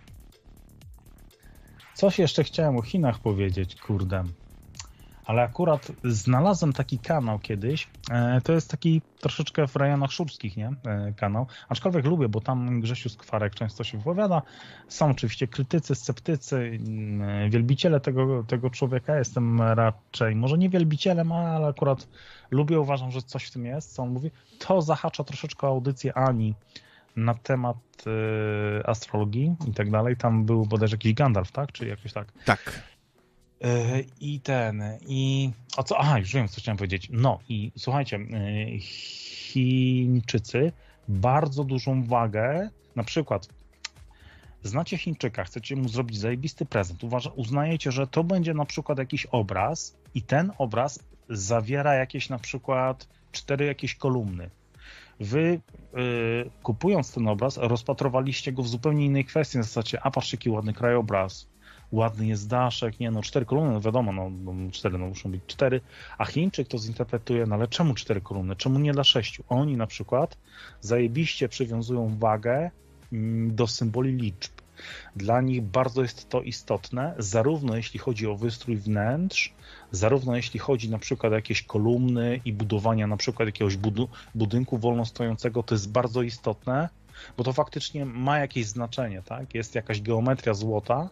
Coś jeszcze chciałem o Chinach powiedzieć, kurde. Ale akurat znalazłem taki kanał kiedyś. E, to jest taki troszeczkę w rejonach szurskich, nie? E, kanał. Aczkolwiek lubię, bo tam Grzesiu Skwarek często się wypowiada. Są oczywiście krytycy, sceptycy, e, wielbiciele tego, tego człowieka. Jestem raczej, może nie wielbicielem, ale akurat lubię, uważam, że coś w tym jest, co on mówi. To zahacza troszeczkę audycję Ani na temat y, astrologii i tak dalej. Tam był bodajże jakiś Gandalf, tak? Czy jakoś tak? Tak. Y, I ten, i... O co? Aha, już wiem, co chciałem powiedzieć. No i słuchajcie, y, Chińczycy bardzo dużą wagę, na przykład znacie Chińczyka, chcecie mu zrobić zajebisty prezent, uważa, uznajecie, że to będzie na przykład jakiś obraz i ten obraz zawiera jakieś na przykład cztery jakieś kolumny. Wy y, kupując ten obraz, rozpatrowaliście go w zupełnie innej kwestii. Na zasadzie, a patrzcie, jaki ładny krajobraz, ładny jest daszek, nie no, cztery kolumny, no wiadomo, no, no cztery, no muszą być cztery, a Chińczyk to zinterpretuje, no ale czemu cztery kolumny, czemu nie dla sześciu? Oni na przykład zajebiście przywiązują wagę mm, do symboli liczb. Dla nich bardzo jest to istotne, zarówno jeśli chodzi o wystrój wnętrz, zarówno jeśli chodzi na przykład o jakieś kolumny i budowania na przykład jakiegoś budu- budynku wolnostojącego, to jest bardzo istotne, bo to faktycznie ma jakieś znaczenie, tak? Jest jakaś geometria złota,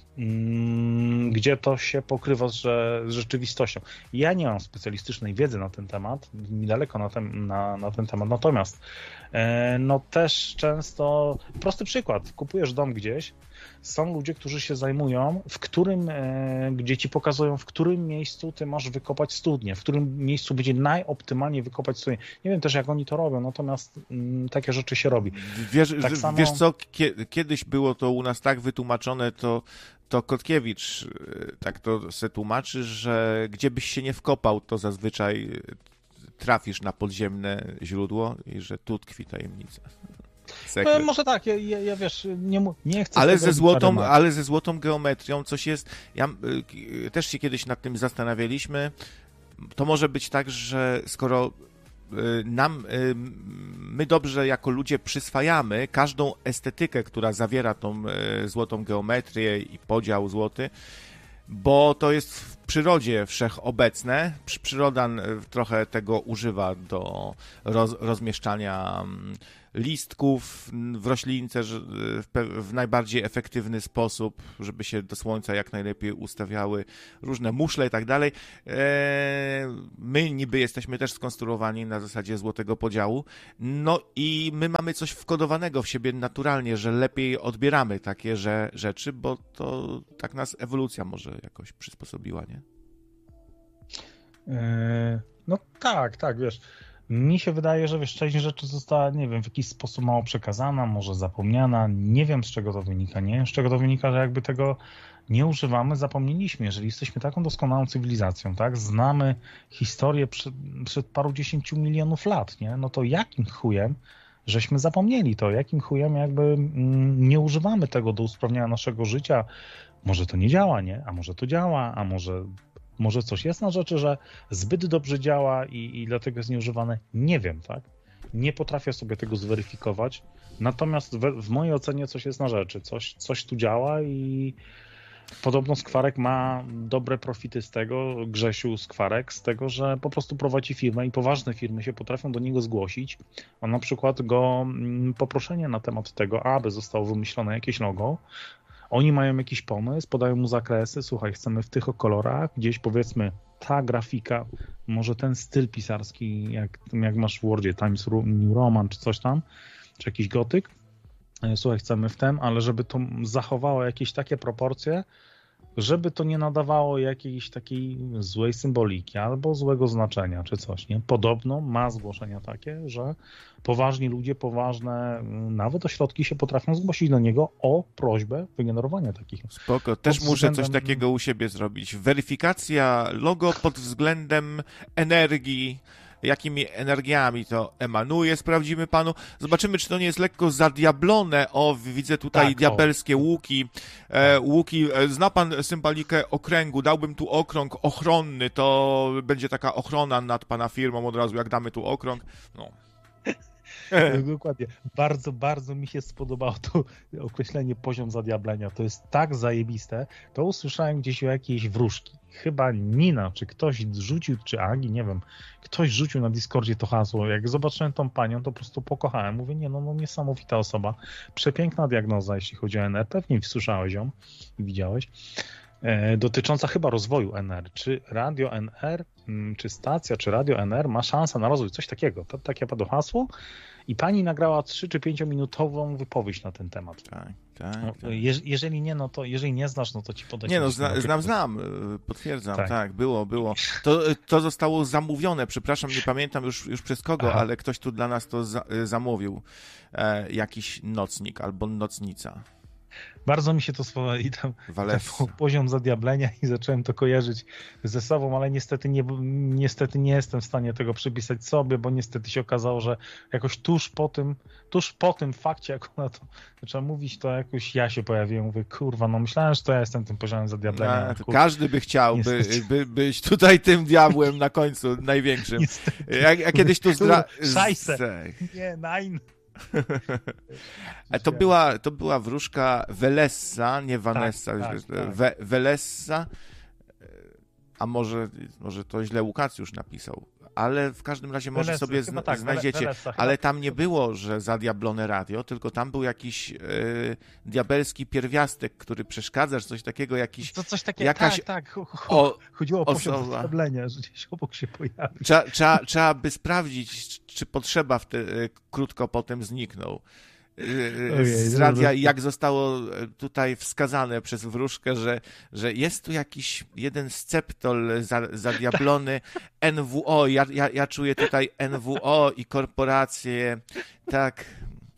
mm, gdzie to się pokrywa z, z rzeczywistością. Ja nie mam specjalistycznej wiedzy na ten temat, mi daleko na ten, na, na ten temat, natomiast e, no też często, prosty przykład, kupujesz dom gdzieś, są ludzie, którzy się zajmują, w którym, e, gdzie ci pokazują, w którym miejscu ty masz wykopać studnię, w którym miejscu będzie najoptymalniej wykopać studnię. Nie wiem też, jak oni to robią, natomiast mm, takie rzeczy się robi. Wiesz, tak samo... wiesz co, kiedyś było to u nas tak wytłumaczone, to, to Kotkiewicz tak to se tłumaczy, że gdzie byś się nie wkopał, to zazwyczaj trafisz na podziemne źródło i że tu tkwi tajemnica. No, może tak, ja, ja, ja wiesz, nie, nie chcę... Ale ze, złotą, ale ze złotą geometrią coś jest... Ja, y, też się kiedyś nad tym zastanawialiśmy. to może być tak, że skoro nam, my dobrze jako ludzie przyswajamy każdą estetykę, która zawiera tą złotą geometrię i podział złoty, bo to jest w przyrodzie wszechobecne. Przyroda trochę tego używa do roz, rozmieszczania listków w roślince w, w najbardziej efektywny sposób, żeby się do słońca jak najlepiej ustawiały różne muszle i tak dalej. My niby jesteśmy też skonstruowani na zasadzie złotego podziału, no i my mamy coś wkodowanego w siebie naturalnie, że lepiej odbieramy takie że, rzeczy, bo to tak nas ewolucja może jakoś przysposobiła, nie? Yy, no tak, tak, wiesz. Mi się wydaje, że wiesz, część rzeczy została, nie wiem, w jakiś sposób mało przekazana, może zapomniana. Nie wiem, z czego to wynika, nie? Z czego to wynika, że jakby tego nie używamy, zapomnieliśmy. Jeżeli jesteśmy taką doskonałą cywilizacją, tak? Znamy historię przed, przed paru dziesięciu milionów lat, nie? No to jakim chujem żeśmy zapomnieli to? Jakim chujem jakby mm, nie używamy tego do usprawniania naszego życia? Może to nie działa, nie? A może to działa, a może... Może coś jest na rzeczy, że zbyt dobrze działa i, i dlatego jest nieużywane? Nie wiem, tak? Nie potrafię sobie tego zweryfikować. Natomiast w, w mojej ocenie coś jest na rzeczy. Coś, coś tu działa i podobno Skwarek ma dobre profity z tego, Grzesiu Skwarek, z tego, że po prostu prowadzi firmę i poważne firmy się potrafią do niego zgłosić. A na przykład go poproszenie na temat tego, aby zostało wymyślone jakieś logo. Oni mają jakiś pomysł, podają mu zakresy, słuchaj, chcemy w tych kolorach, gdzieś powiedzmy ta grafika, może ten styl pisarski, jak, jak masz w Wordzie, Times New Roman czy coś tam, czy jakiś gotyk, słuchaj, chcemy w tym, ale żeby to zachowało jakieś takie proporcje, żeby to nie nadawało jakiejś takiej złej symboliki albo złego znaczenia czy coś, nie? Podobno ma zgłoszenia takie, że poważni ludzie, poważne nawet ośrodki się potrafią zgłosić do niego o prośbę wygenerowania takich. Spoko, też muszę względem... coś takiego u siebie zrobić. Weryfikacja logo pod względem energii, jakimi energiami to emanuje, sprawdzimy panu. Zobaczymy, czy to nie jest lekko zadiablone. O, widzę tutaj tak, diabelskie o. łuki. E, łuki. Zna pan symbolikę okręgu? Dałbym tu okrąg ochronny, to będzie taka ochrona nad pana firmą od razu, jak damy tu okrąg. No. Dokładnie. Bardzo, bardzo mi się spodobało to określenie poziom zadiablenia. To jest tak zajebiste. To usłyszałem gdzieś o jakiejś wróżki. Chyba Nina, czy ktoś rzucił, czy Agi, nie wiem. Ktoś rzucił na Discordzie to hasło. Jak zobaczyłem tą panią, to po prostu pokochałem. Mówię, nie no, no niesamowita osoba. Przepiękna diagnoza, jeśli chodzi o N R. Pewnie słyszałeś ją i widziałeś. E, dotycząca chyba rozwoju N R. Czy radio N R, czy stacja, czy radio N R ma szansę na rozwój? Coś takiego. To, takie padło hasło. I pani nagrała trzy czy pięciominutową wypowiedź na ten temat. Tak, tak. No, tak. Je, jeżeli nie, no to jeżeli nie znasz, no to ci podać. Nie no, zna, znam, znam, potwierdzam, tak, tak było, było. To, to zostało zamówione, przepraszam, nie pamiętam już, już przez kogo, Aha. ale ktoś tu dla nas to za, zamówił. E, jakiś nocnik albo nocnica. Bardzo mi się to spodobało i tam ten poziom zadiablenia i zacząłem to kojarzyć ze sobą, ale niestety nie, niestety nie jestem w stanie tego przypisać sobie, bo niestety się okazało, że jakoś tuż po tym, tuż po tym fakcie, jak ona to zaczęła mówić, to jakoś ja się pojawiłem, mówię, kurwa, no myślałem, że to ja jestem tym poziomem zadiablenia. No, każdy by chciał by, by, być tutaj tym diabłem na końcu, największym. Jak, jak kiedyś tu zdra... Szajse. Nie, nein. To była, to była wróżka Welessa, nie Vanessa, tak, tak, tak. We, Welessa, a może, może to źle Łukasz już napisał, ale w każdym razie może Welessa, sobie zna, tak, znajdziecie, Welessa, ale tam nie było, że zadiablone radio, tylko tam był jakiś e, diabelski pierwiastek, który przeszkadza, czy coś takiego, jakiś to coś takiego, jakaś tak, tak. O, chodziło o poziom osoba. zadiablenia, że gdzieś obok się pojawi. Trzeba, trzeba, trzeba by sprawdzić, czy potrzeba w te, krótko potem zniknął. Z radia, jak zostało tutaj wskazane przez wróżkę, że, że jest tu jakiś jeden sceptol zadiablony N W O. Ja, ja, ja czuję tutaj N W O i korporacje, tak.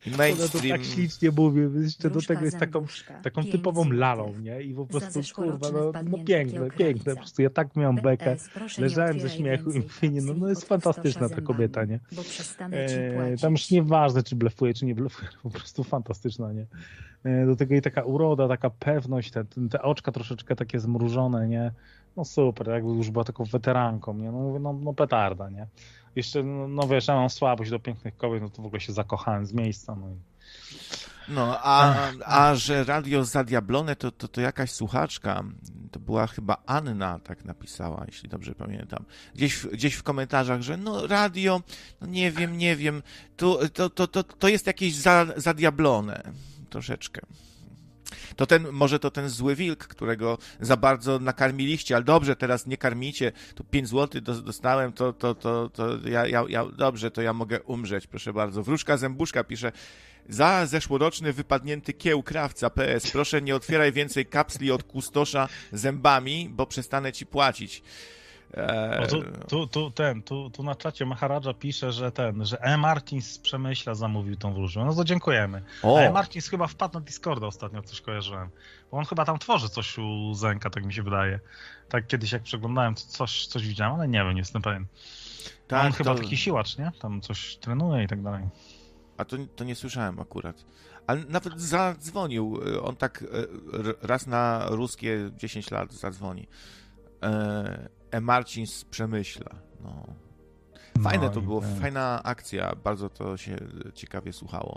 I Ona to mainstream. tak ślicznie mówi, jeszcze do Wróżka tego jest taką, zębuszka, taką pięć typową złotych. lalą, nie? I po Za prostu, zeszłoroczne kurwa, no, no wpadnięte piękne, kiełkrawica. piękne. Po prostu ja tak miałam bekę. P S, proszę nie Leżałem ze otwieraj śmiechu i więcej mówię, nie, no, no kapsli jest od fantastyczna ta pustosza kobieta, nie? zębami, bo przestanę ci E, płacić. tam już nieważne, czy blefuje, czy nie blefuje, po prostu fantastyczna, nie? E, do tego i taka uroda, taka pewność, te, te oczka troszeczkę takie zmrużone, nie? No super, jakby już była taką weteranką, nie? No mówię, no, no petarda, nie? Jeszcze, no, no wiesz, ja mam słabość do pięknych kobiet, no to w ogóle się zakochałem z miejsca, no i... No, a, a że radio zadiablone, to, to, to jakaś słuchaczka, to była chyba Anna, tak napisała, jeśli dobrze pamiętam, gdzieś, w- gdzieś w komentarzach, że no radio, no nie wiem, nie wiem, to, to, to, to, to jest jakieś za, zadiablone, troszeczkę. To ten, może to ten zły wilk, którego za bardzo nakarmiliście, ale dobrze, teraz nie karmicie, tu pięć złotych do- dostałem, to, to, to, to ja, ja, ja, dobrze, to ja mogę umrzeć, proszę bardzo. Wróżka Zębuszka pisze, za zeszłoroczny wypadnięty kieł krawca P S, proszę nie otwieraj więcej kapsli od kustosza zębami, bo przestanę ci płacić. Eee, O, tu, tu, tu, ten, tu, tu na czacie Maharadża pisze, że ten, że E. Martins z Przemyśla zamówił tą wróżbę. No to dziękujemy. O. A E. Martins chyba wpadł na Discorda ostatnio, coś kojarzyłem. Bo on chyba tam tworzy coś u Zenka, tak mi się wydaje. Tak kiedyś jak przeglądałem, to coś, coś widziałem, ale nie wiem, nie jestem pewien. tak, on chyba to- taki siłacz, nie? Tam coś trenuje i tak dalej. A to, to nie słyszałem akurat. Ale nawet zadzwonił. On tak e, r- raz na ruskie dziesięć lat zadzwoni. E, e Marcin z Przemyśla. No. Fajne No to i było, ten. fajna akcja. Bardzo to się ciekawie słuchało.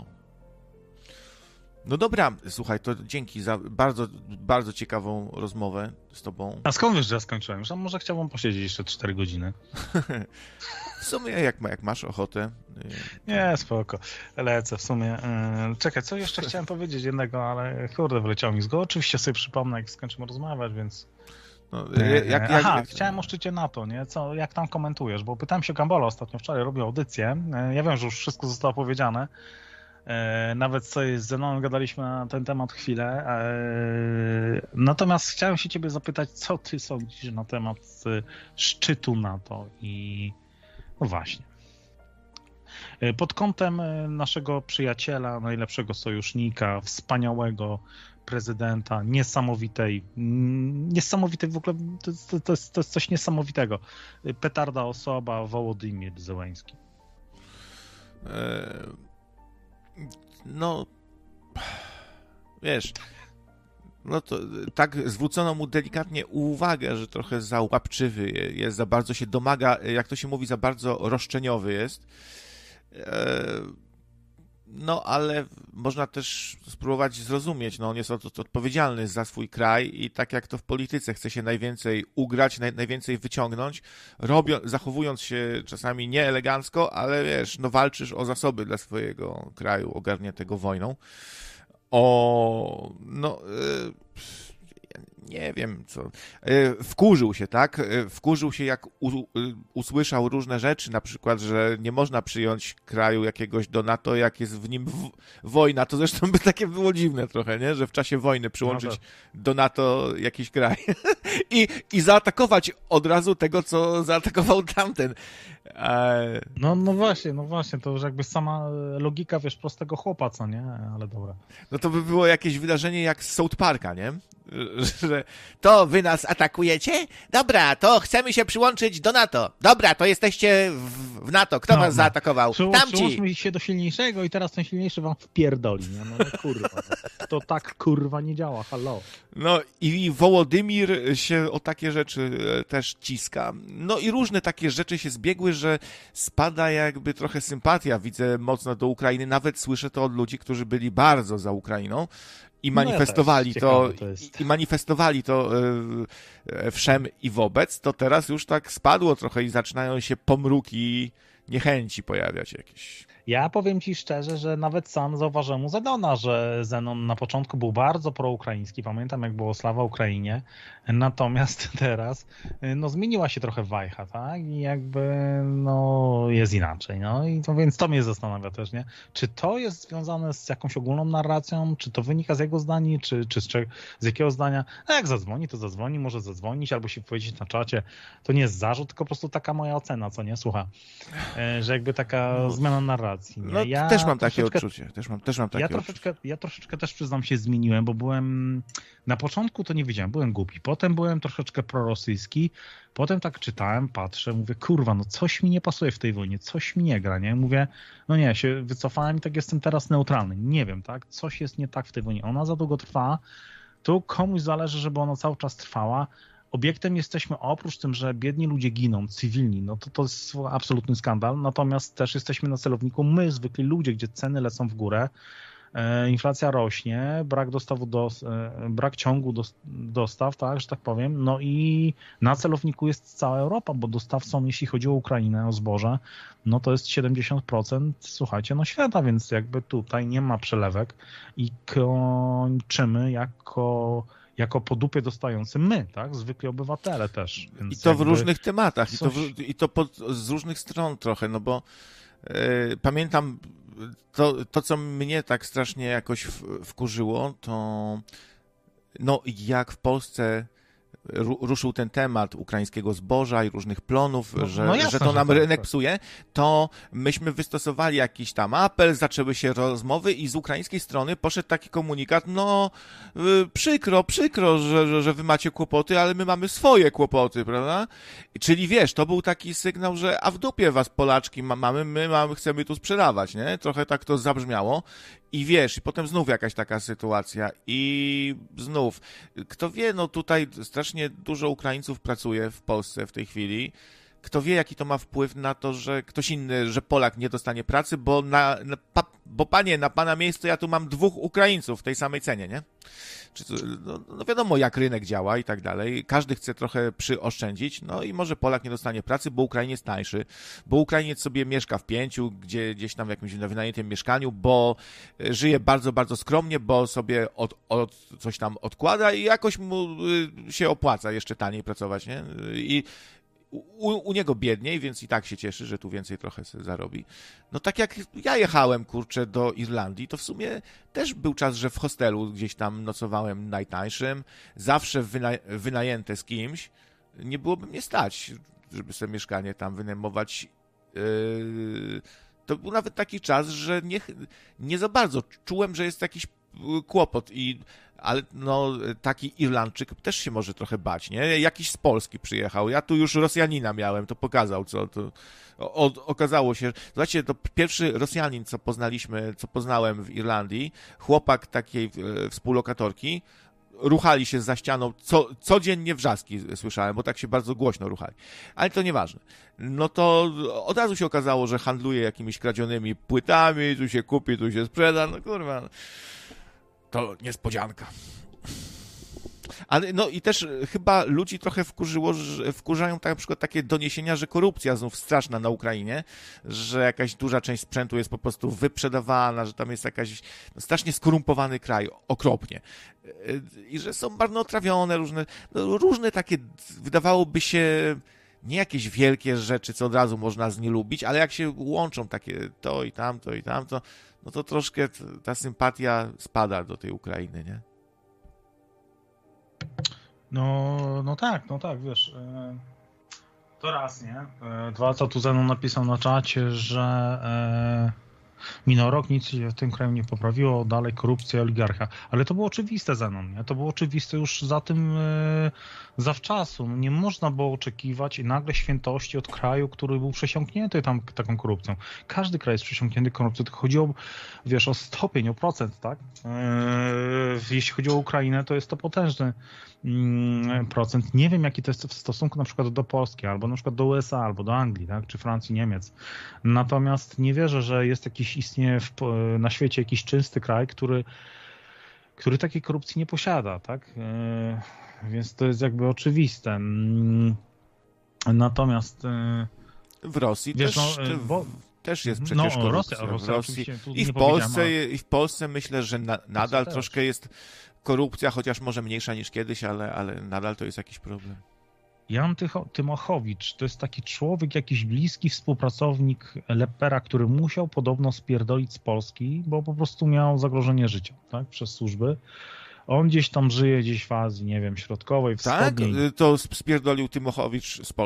No dobra, słuchaj, to dzięki za bardzo, bardzo ciekawą rozmowę z tobą. A skąd wiesz, że ja skończyłem? Że może chciałbym posiedzieć jeszcze cztery godziny. W sumie jak, ma- jak masz ochotę. y, Nie, spoko. Lecę w sumie. Yy, czekaj, co jeszcze chciałem powiedzieć jednego, ale kurde, wyleciało mi z głowy. Oczywiście sobie przypomnę, jak skończymy rozmawiać, więc... No, Yy, jak, jak, Aha, jak, chciałem o szczycie NATO, nie? Co, jak tam komentujesz? Bo pytałem się Gambola ostatnio, wczoraj robił audycję. Yy, ja wiem, że już wszystko zostało powiedziane. Yy, nawet sobie z Zenonem gadaliśmy na ten temat chwilę. Yy, natomiast chciałem się ciebie zapytać, co ty sądzisz na temat y, szczytu NATO i... No właśnie. Pod kątem naszego przyjaciela, najlepszego sojusznika, wspaniałego prezydenta, niesamowitej, mm, niesamowitej w ogóle, to, to, to, jest, to jest coś niesamowitego. Petarda osoba, Wołodymyr Zełenski. e, no, wiesz, no to tak zwrócono mu delikatnie uwagę, że trochę za łapczywy jest, za bardzo się domaga, jak to się mówi, za bardzo roszczeniowy jest. No, ale można też spróbować zrozumieć, no on jest od, od, odpowiedzialny za swój kraj i tak jak to w polityce chce się najwięcej ugrać, naj, najwięcej wyciągnąć, robią, zachowując się czasami nieelegancko, ale wiesz, no walczysz o zasoby dla swojego kraju ogarniętego wojną. O, no... Yy, nie wiem co. Wkurzył się, tak? Wkurzył się, jak u, usłyszał różne rzeczy, na przykład, że nie można przyjąć kraju jakiegoś do NATO, jak jest w nim w, wojna. To zresztą by takie było dziwne trochę, nie? Że w czasie wojny przyłączyć No tak. do NATO jakiś kraj I, i zaatakować od razu tego, co zaatakował tamten. E... No, no właśnie, no właśnie, to już jakby sama logika, wiesz, prostego chłopa, co nie? Ale dobra. No to by było jakieś wydarzenie jak z South Parka, nie? Że to wy nas atakujecie? Dobra, to chcemy się przyłączyć do NATO. Dobra, to jesteście w, w NATO. Kto No, was no. zaatakował? Przyłą- Tamci. Przyłączmy się do silniejszego i teraz ten silniejszy wam wpierdoli, nie? No, no kurwa, to tak kurwa nie działa, halo. No i Wołodymir się o takie rzeczy też ciska. No i różne takie rzeczy się zbiegły, że spada jakby trochę sympatia, widzę mocno do Ukrainy. Nawet słyszę to od ludzi, którzy byli bardzo za Ukrainą. I manifestowali no ja to, to jest. i manifestowali to yy, wszem i wobec, to teraz już tak spadło trochę i zaczynają się pomruki niechęci pojawiać jakieś. Ja powiem ci szczerze, że nawet sam zauważyłem u Zenona, że Zenon na początku był bardzo proukraiński. Pamiętam, jak było Sława Ukrainie. Natomiast teraz no, zmieniła się trochę wajcha, tak? I jakby no, jest inaczej. No i to, więc to mnie zastanawia też, nie? Czy to jest związane z jakąś ogólną narracją? Czy to wynika z jego zdań? Czy, czy z, cze- z jakiego zdania? No jak zadzwoni, to zadzwoni, może zadzwonić albo się powiedzieć na czacie. To nie jest zarzut, tylko po prostu taka moja ocena, co nie? Słucha. Że jakby taka No. zmiana narracji. sytuacji. Nie? No, Ja też mam takie troszeczkę... odczucie. Też mam, też mam takie Ja troszeczkę, ja troszeczkę też przyznam się zmieniłem, bo byłem na początku to nie wiedziałem, byłem głupi, potem byłem troszeczkę prorosyjski, potem tak czytałem, patrzę, mówię, kurwa, no coś mi nie pasuje w tej wojnie, coś mi nie gra, nie? Mówię, no nie, się wycofałem i tak jestem teraz neutralny, nie wiem, tak? Coś jest nie tak w tej wojnie, ona za długo trwa, tu komuś zależy, żeby ona cały czas trwała. Obiektem jesteśmy, oprócz tym, że biedni ludzie giną, cywilni, no to to jest absolutny skandal, natomiast też jesteśmy na celowniku my, zwykli ludzie, gdzie ceny lecą w górę, e, inflacja rośnie, brak dostawu, do, e, brak ciągu do, dostaw, tak, że tak powiem, no i na celowniku jest cała Europa, bo dostawcą, jeśli chodzi o Ukrainę, o zboże, no to jest siedemdziesiąt procent, słuchajcie, no świata, więc jakby tutaj nie ma przelewek i kończymy jako... jako po dupie dostający my, tak? Zwykli obywatele też. Więc I to w jakby różnych tematach, coś... i to, w, i to pod, z różnych stron trochę, no bo e, pamiętam to, to, co mnie tak strasznie jakoś w, wkurzyło, to no jak w Polsce ru, ruszył ten temat ukraińskiego zboża i różnych plonów, no, że, no jasne, że to nam że tak, rynek tak. psuje, to myśmy wystosowali jakiś tam apel, zaczęły się rozmowy i z ukraińskiej strony poszedł taki komunikat, no y, przykro, przykro, że, że, że wy macie kłopoty, ale my mamy swoje kłopoty, prawda? Czyli wiesz, to był taki sygnał, że a w dupie was Polaczki ma, mamy, my mamy, chcemy tu sprzedawać, nie? Trochę tak to zabrzmiało. I wiesz, i potem znów jakaś taka sytuacja i znów, kto wie, no tutaj strasznie dużo Ukraińców pracuje w Polsce w tej chwili. Kto wie, jaki to ma wpływ na to, że ktoś inny, że Polak nie dostanie pracy, bo na, na pa, bo panie, na pana miejscu ja tu mam dwóch Ukraińców w tej samej cenie, nie? Czy, no, no wiadomo, jak rynek działa i tak dalej. Każdy chce trochę przyoszczędzić, no i może Polak nie dostanie pracy, bo Ukrainiec jest tańszy, bo Ukrainiec sobie mieszka w pięciu, gdzie, gdzieś tam w jakimś wynajętym mieszkaniu, bo żyje bardzo, bardzo skromnie, bo sobie od, od, coś tam odkłada i jakoś mu się opłaca jeszcze taniej pracować, nie? I U, u niego biedniej, więc i tak się cieszy, że tu więcej trochę sobie zarobi. No tak jak ja jechałem, kurczę, do Irlandii, to w sumie też był czas, że w hostelu gdzieś tam nocowałem najtańszym, zawsze wyna- wynajęte z kimś. Nie byłoby mnie stać, żeby sobie mieszkanie tam wynajmować. Yy, to był nawet taki czas, że nie, nie za bardzo czułem, że jest jakiś kłopot i ale no taki Irlandczyk też się może trochę bać, nie? Jakiś z Polski przyjechał. Ja tu już Rosjanina miałem, to pokazał, co to o, okazało się. Zobaczcie, to pierwszy Rosjanin, co poznaliśmy, co poznałem w Irlandii, chłopak takiej e, współlokatorki, ruchali się za ścianą, co, codziennie wrzaski słyszałem, bo tak się bardzo głośno ruchali. Ale to nieważne. No to od razu się okazało, że handluje jakimiś kradzionymi płytami, tu się kupi, tu się sprzeda, no kurwa. To niespodzianka. Ale no i też chyba ludzi trochę wkurzyło, że wkurzają tak, na przykład takie doniesienia, że korupcja znów straszna na Ukrainie, że jakaś duża część sprzętu jest po prostu wyprzedawana, że tam jest jakaś no, strasznie skorumpowany kraj, okropnie. I że są marnotrawione różne, no, różne takie, wydawałoby się, nie jakieś wielkie rzeczy, co od razu można z nie lubić, ale jak się łączą takie to i tamto i tamto, no to troszkę ta sympatia spada do tej Ukrainy, nie? No, no tak, no tak, wiesz, to raz, nie? Dwa, co tu ze mną napisał na czacie, że minął rok, nic się w tym kraju nie poprawiło, dalej korupcja, oligarcha. Ale to było oczywiste ze mną, nie? To było oczywiste już za tym zawczasu. Nie można było oczekiwać nagle świętości od kraju, który był przesiąknięty tam taką korupcją. Każdy kraj jest przesiąknięty korupcją, tylko chodzi o, wiesz, o stopień, o procent, tak? Jeśli chodzi o Ukrainę, to jest to potężny procent. Nie wiem, jaki to jest w stosunku na przykład do Polski, albo na przykład do U S A, albo do Anglii, tak? Czy Francji, Niemiec. Natomiast nie wierzę, że jest jakiś, istnieje w, na świecie jakiś czysty kraj, który, który takiej korupcji nie posiada, tak? Więc to jest jakby oczywiste. Natomiast w Rosji wiesz, też, no, bo, też jest przecież no, korupcja. Rosja, Rosja w Rosji i w Polsce, ale... i w Polsce myślę, że na, nadal też. troszkę jest korupcja, chociaż może mniejsza niż kiedyś, ale, ale nadal to jest jakiś problem. Jan Tymochowicz to jest taki człowiek, jakiś bliski współpracownik Lepera, który musiał podobno spierdolić z Polski, bo po prostu miał zagrożenie życia, tak, przez służby. On gdzieś tam żyje, gdzieś w Azji, nie wiem, środkowej, wschodniej. Tak? To spierdolił Tymochowicz z Polski?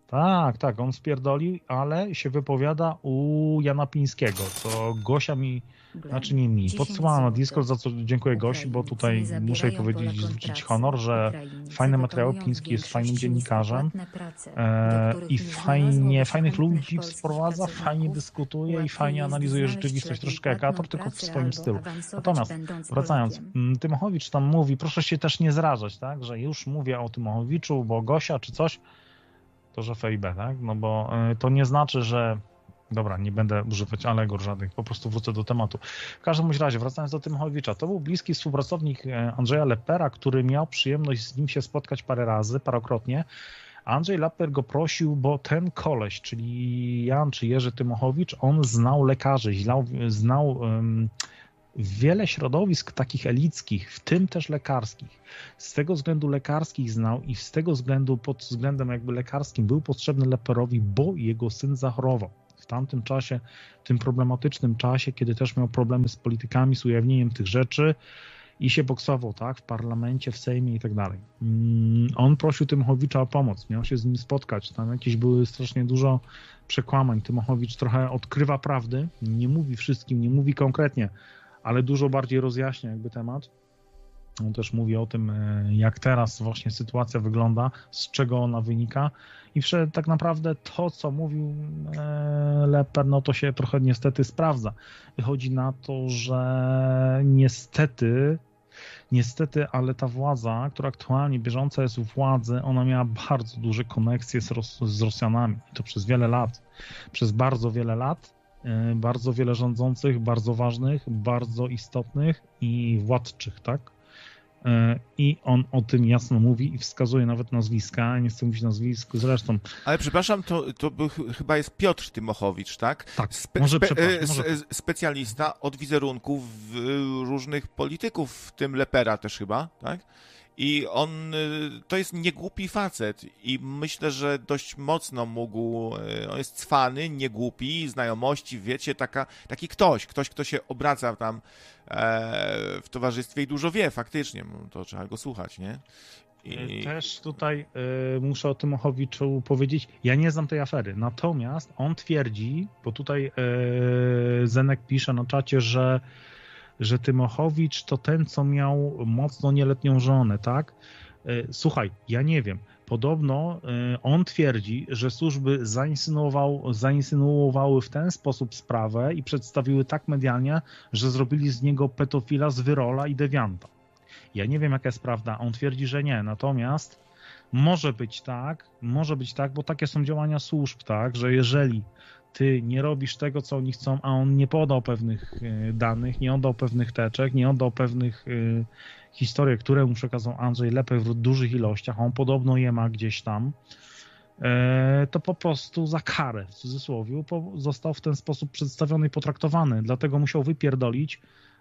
Tak, tak, on spierdolił, ale się wypowiada u Jana Pińskiego, co Gosia mi, znaczy nie mi, podsyłała na Discord, za co dziękuję Gosi, bo tutaj muszę jej powiedzieć, zwrócić honor, że fajne materiały, Piński jest fajnym dziennikarzem e, i fajnie, fajnych ludzi wprowadza, fajnie dyskutuje i fajnie analizuje rzeczywistość, troszkę jak Ator, tylko w swoim stylu. Natomiast wracając, Tymochowicz tam mówi, proszę się też nie zrażać, tak, że już mówię o Tymochowiczu, bo Gosia czy coś, to że F I B, tak? No bo y, to nie znaczy, że dobra, nie będę używać alegor żadnych, po prostu wrócę do tematu. W każdym razie, wracając do Tymochowicza, to był bliski współpracownik Andrzeja Leppera, który miał przyjemność z nim się spotkać parę razy, parokrotnie. Andrzej Lepper go prosił, bo ten koleś, czyli Jan czy Jerzy Tymochowicz, on znał lekarzy, znał, znał um, wiele środowisk takich elickich, w tym też lekarskich. Z tego względu lekarskich znał i z tego względu, pod względem jakby lekarskim był potrzebny Lepperowi, bo jego syn zachorował. W tamtym czasie, tym problematycznym czasie, kiedy też miał problemy z politykami, z ujawnieniem tych rzeczy i się boksował, tak, w parlamencie, w Sejmie i tak dalej. On prosił Tymochowicza o pomoc, miał się z nim spotkać. Tam jakieś były strasznie dużo przekłamań. Tymochowicz trochę odkrywa prawdy, nie mówi wszystkim, nie mówi konkretnie, ale dużo bardziej rozjaśnia jakby temat. On też mówi o tym, jak teraz właśnie sytuacja wygląda, z czego ona wynika i tak naprawdę to, co mówił Lepper, no to się trochę niestety sprawdza. Wychodzi na to, że niestety, niestety, ale ta władza, która aktualnie bieżąca jest u władzy, ona miała bardzo duże koneksje z, Ros- z Rosjanami. I to przez wiele lat. Przez bardzo wiele lat. Bardzo wiele rządzących, bardzo ważnych, bardzo istotnych i władczych, tak? I on o tym jasno mówi i wskazuje nawet nazwiska, nie chcę mówić nazwisk zresztą. Ale przepraszam, to, to był, chyba jest Piotr Tymochowicz, tak? Tak, Spe, może, spe, przepraszam, może... Specjalista od wizerunków różnych polityków, w tym Leppera też chyba, tak? I on, to jest niegłupi facet i myślę, że dość mocno mógł, on jest cwany, niegłupi, znajomości, wiecie, taka, taki ktoś, ktoś, kto się obraca tam e, w towarzystwie i dużo wie faktycznie, to trzeba go słuchać, nie? I... Też tutaj y, muszę o Tymochowiczu powiedzieć, ja nie znam tej afery, natomiast on twierdzi, bo tutaj y, Zenek pisze na czacie, że że Tymochowicz to ten, co miał mocno nieletnią żonę, tak? Słuchaj, ja nie wiem. Podobno on twierdzi, że służby zainsynuował, zainsynuowały w ten sposób sprawę i przedstawiły tak medialnie, że zrobili z niego pedofila, zwyrola i dewianta. Ja nie wiem, jaka jest prawda. On twierdzi, że nie. Natomiast może być tak, może być tak, bo takie są działania służb, tak? Że jeżeli ty nie robisz tego, co oni chcą, a on nie podał pewnych danych, nie oddał pewnych teczek, nie oddał pewnych y, historii, które mu przekazał Andrzej Lepper w dużych ilościach, a on podobno je ma gdzieś tam, y, to po prostu za karę, w cudzysłowie, po, został w ten sposób przedstawiony i potraktowany. Dlatego musiał wypierdolić,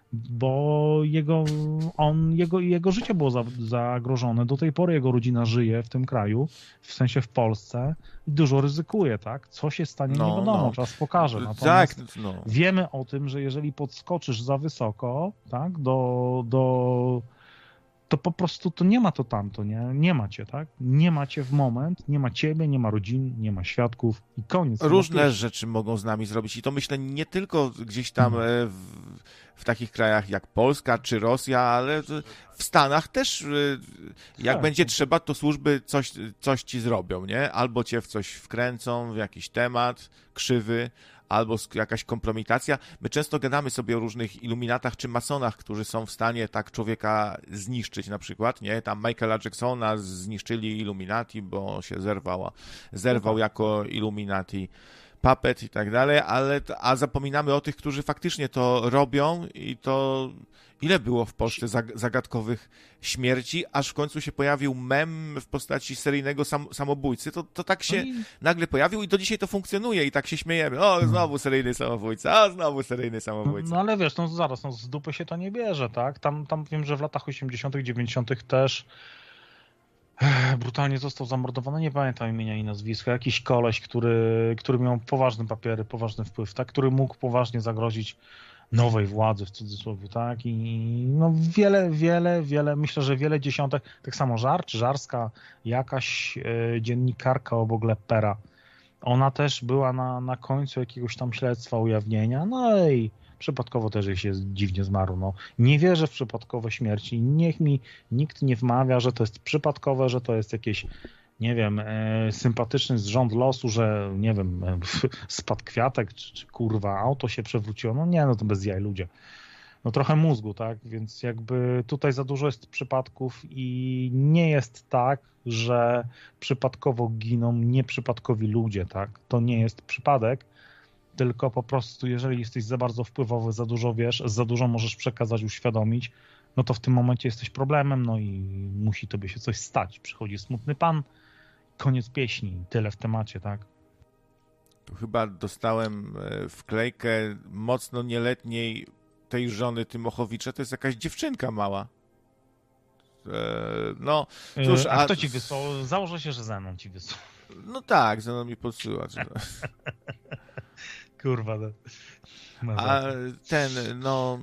bo jego, on, jego, jego życie było za, zagrożone. Do tej pory jego rodzina żyje w tym kraju, w sensie w Polsce i dużo ryzykuje, tak? Co się stanie, no, nie wiadomo, no. Czas pokaże. Natomiast tak, no. Wiemy o tym, że jeżeli podskoczysz za wysoko, tak, do, do, to po prostu to nie ma to tamto, nie? Nie macie, tak? Nie macie w moment, nie ma ciebie, nie ma rodzin, nie ma świadków i koniec. Różne rzeczy mogą z nami zrobić i to myślę nie tylko gdzieś tam hmm. w, w takich krajach jak Polska czy Rosja, ale w Stanach też jak tak, będzie to... trzeba, to służby coś, coś ci zrobią, nie? Albo cię w coś wkręcą, w jakiś temat krzywy, albo jakaś kompromitacja. My często gadamy sobie o różnych iluminatach czy masonach, którzy są w stanie tak człowieka zniszczyć na przykład, nie? Tam Michaela Jacksona zniszczyli Illuminati, bo się zerwał, zerwał no tak. jako Illuminati puppet i tak dalej, ale a zapominamy o tych, którzy faktycznie to robią i to ile było w Polsce zagadkowych śmierci, aż w końcu się pojawił mem w postaci seryjnego sam, samobójcy, to, to tak się nagle pojawił i do dzisiaj to funkcjonuje i tak się śmiejemy. O, znowu seryjny samobójca, a znowu seryjny samobójca. No, no ale wiesz, no zaraz, no z dupy się to nie bierze, tak? Tam, tam wiem, że w latach osiemdziesiątych, dziewięćdziesiątych też brutalnie został zamordowany, nie pamiętam imienia i nazwiska, jakiś koleś, który, który miał poważne papiery, poważny wpływ, tak? Który mógł poważnie zagrozić nowej władzy w cudzysłowie, tak? I no wiele, wiele, wiele, myślę, że wiele dziesiątek, tak samo Żar czy Żarska, jakaś e, dziennikarka obok Lepera, ona też była na, na końcu jakiegoś tam śledztwa, ujawnienia, no i przypadkowo też jej się dziwnie zmarł. No. Nie wierzę w przypadkowe śmierci. Niech mi nikt nie wmawia, że to jest przypadkowe, że to jest jakieś, nie wiem, e, sympatyczny zrząd losu, że, nie wiem, e, spadł kwiatek, czy, czy kurwa auto się przewróciło. No nie, no to bez jaj ludzie. No trochę mózgu, tak? Więc jakby tutaj za dużo jest przypadków i nie jest tak, że przypadkowo giną nieprzypadkowi ludzie, tak? To nie jest przypadek, tylko po prostu jeżeli jesteś za bardzo wpływowy, za dużo wiesz, za dużo możesz przekazać, uświadomić, no to w tym momencie jesteś problemem, no i musi tobie się coś stać. Przychodzi smutny pan, koniec pieśni, tyle w temacie, tak? Tu chyba dostałem wklejkę mocno nieletniej tej żony Tymochowicza, to jest jakaś dziewczynka mała. No, cóż, a, a kto ci wysłał? Założę się, że Zenon ci wysłał. No tak, Zenon mi podsyła. Kurwa. No. A ten, no,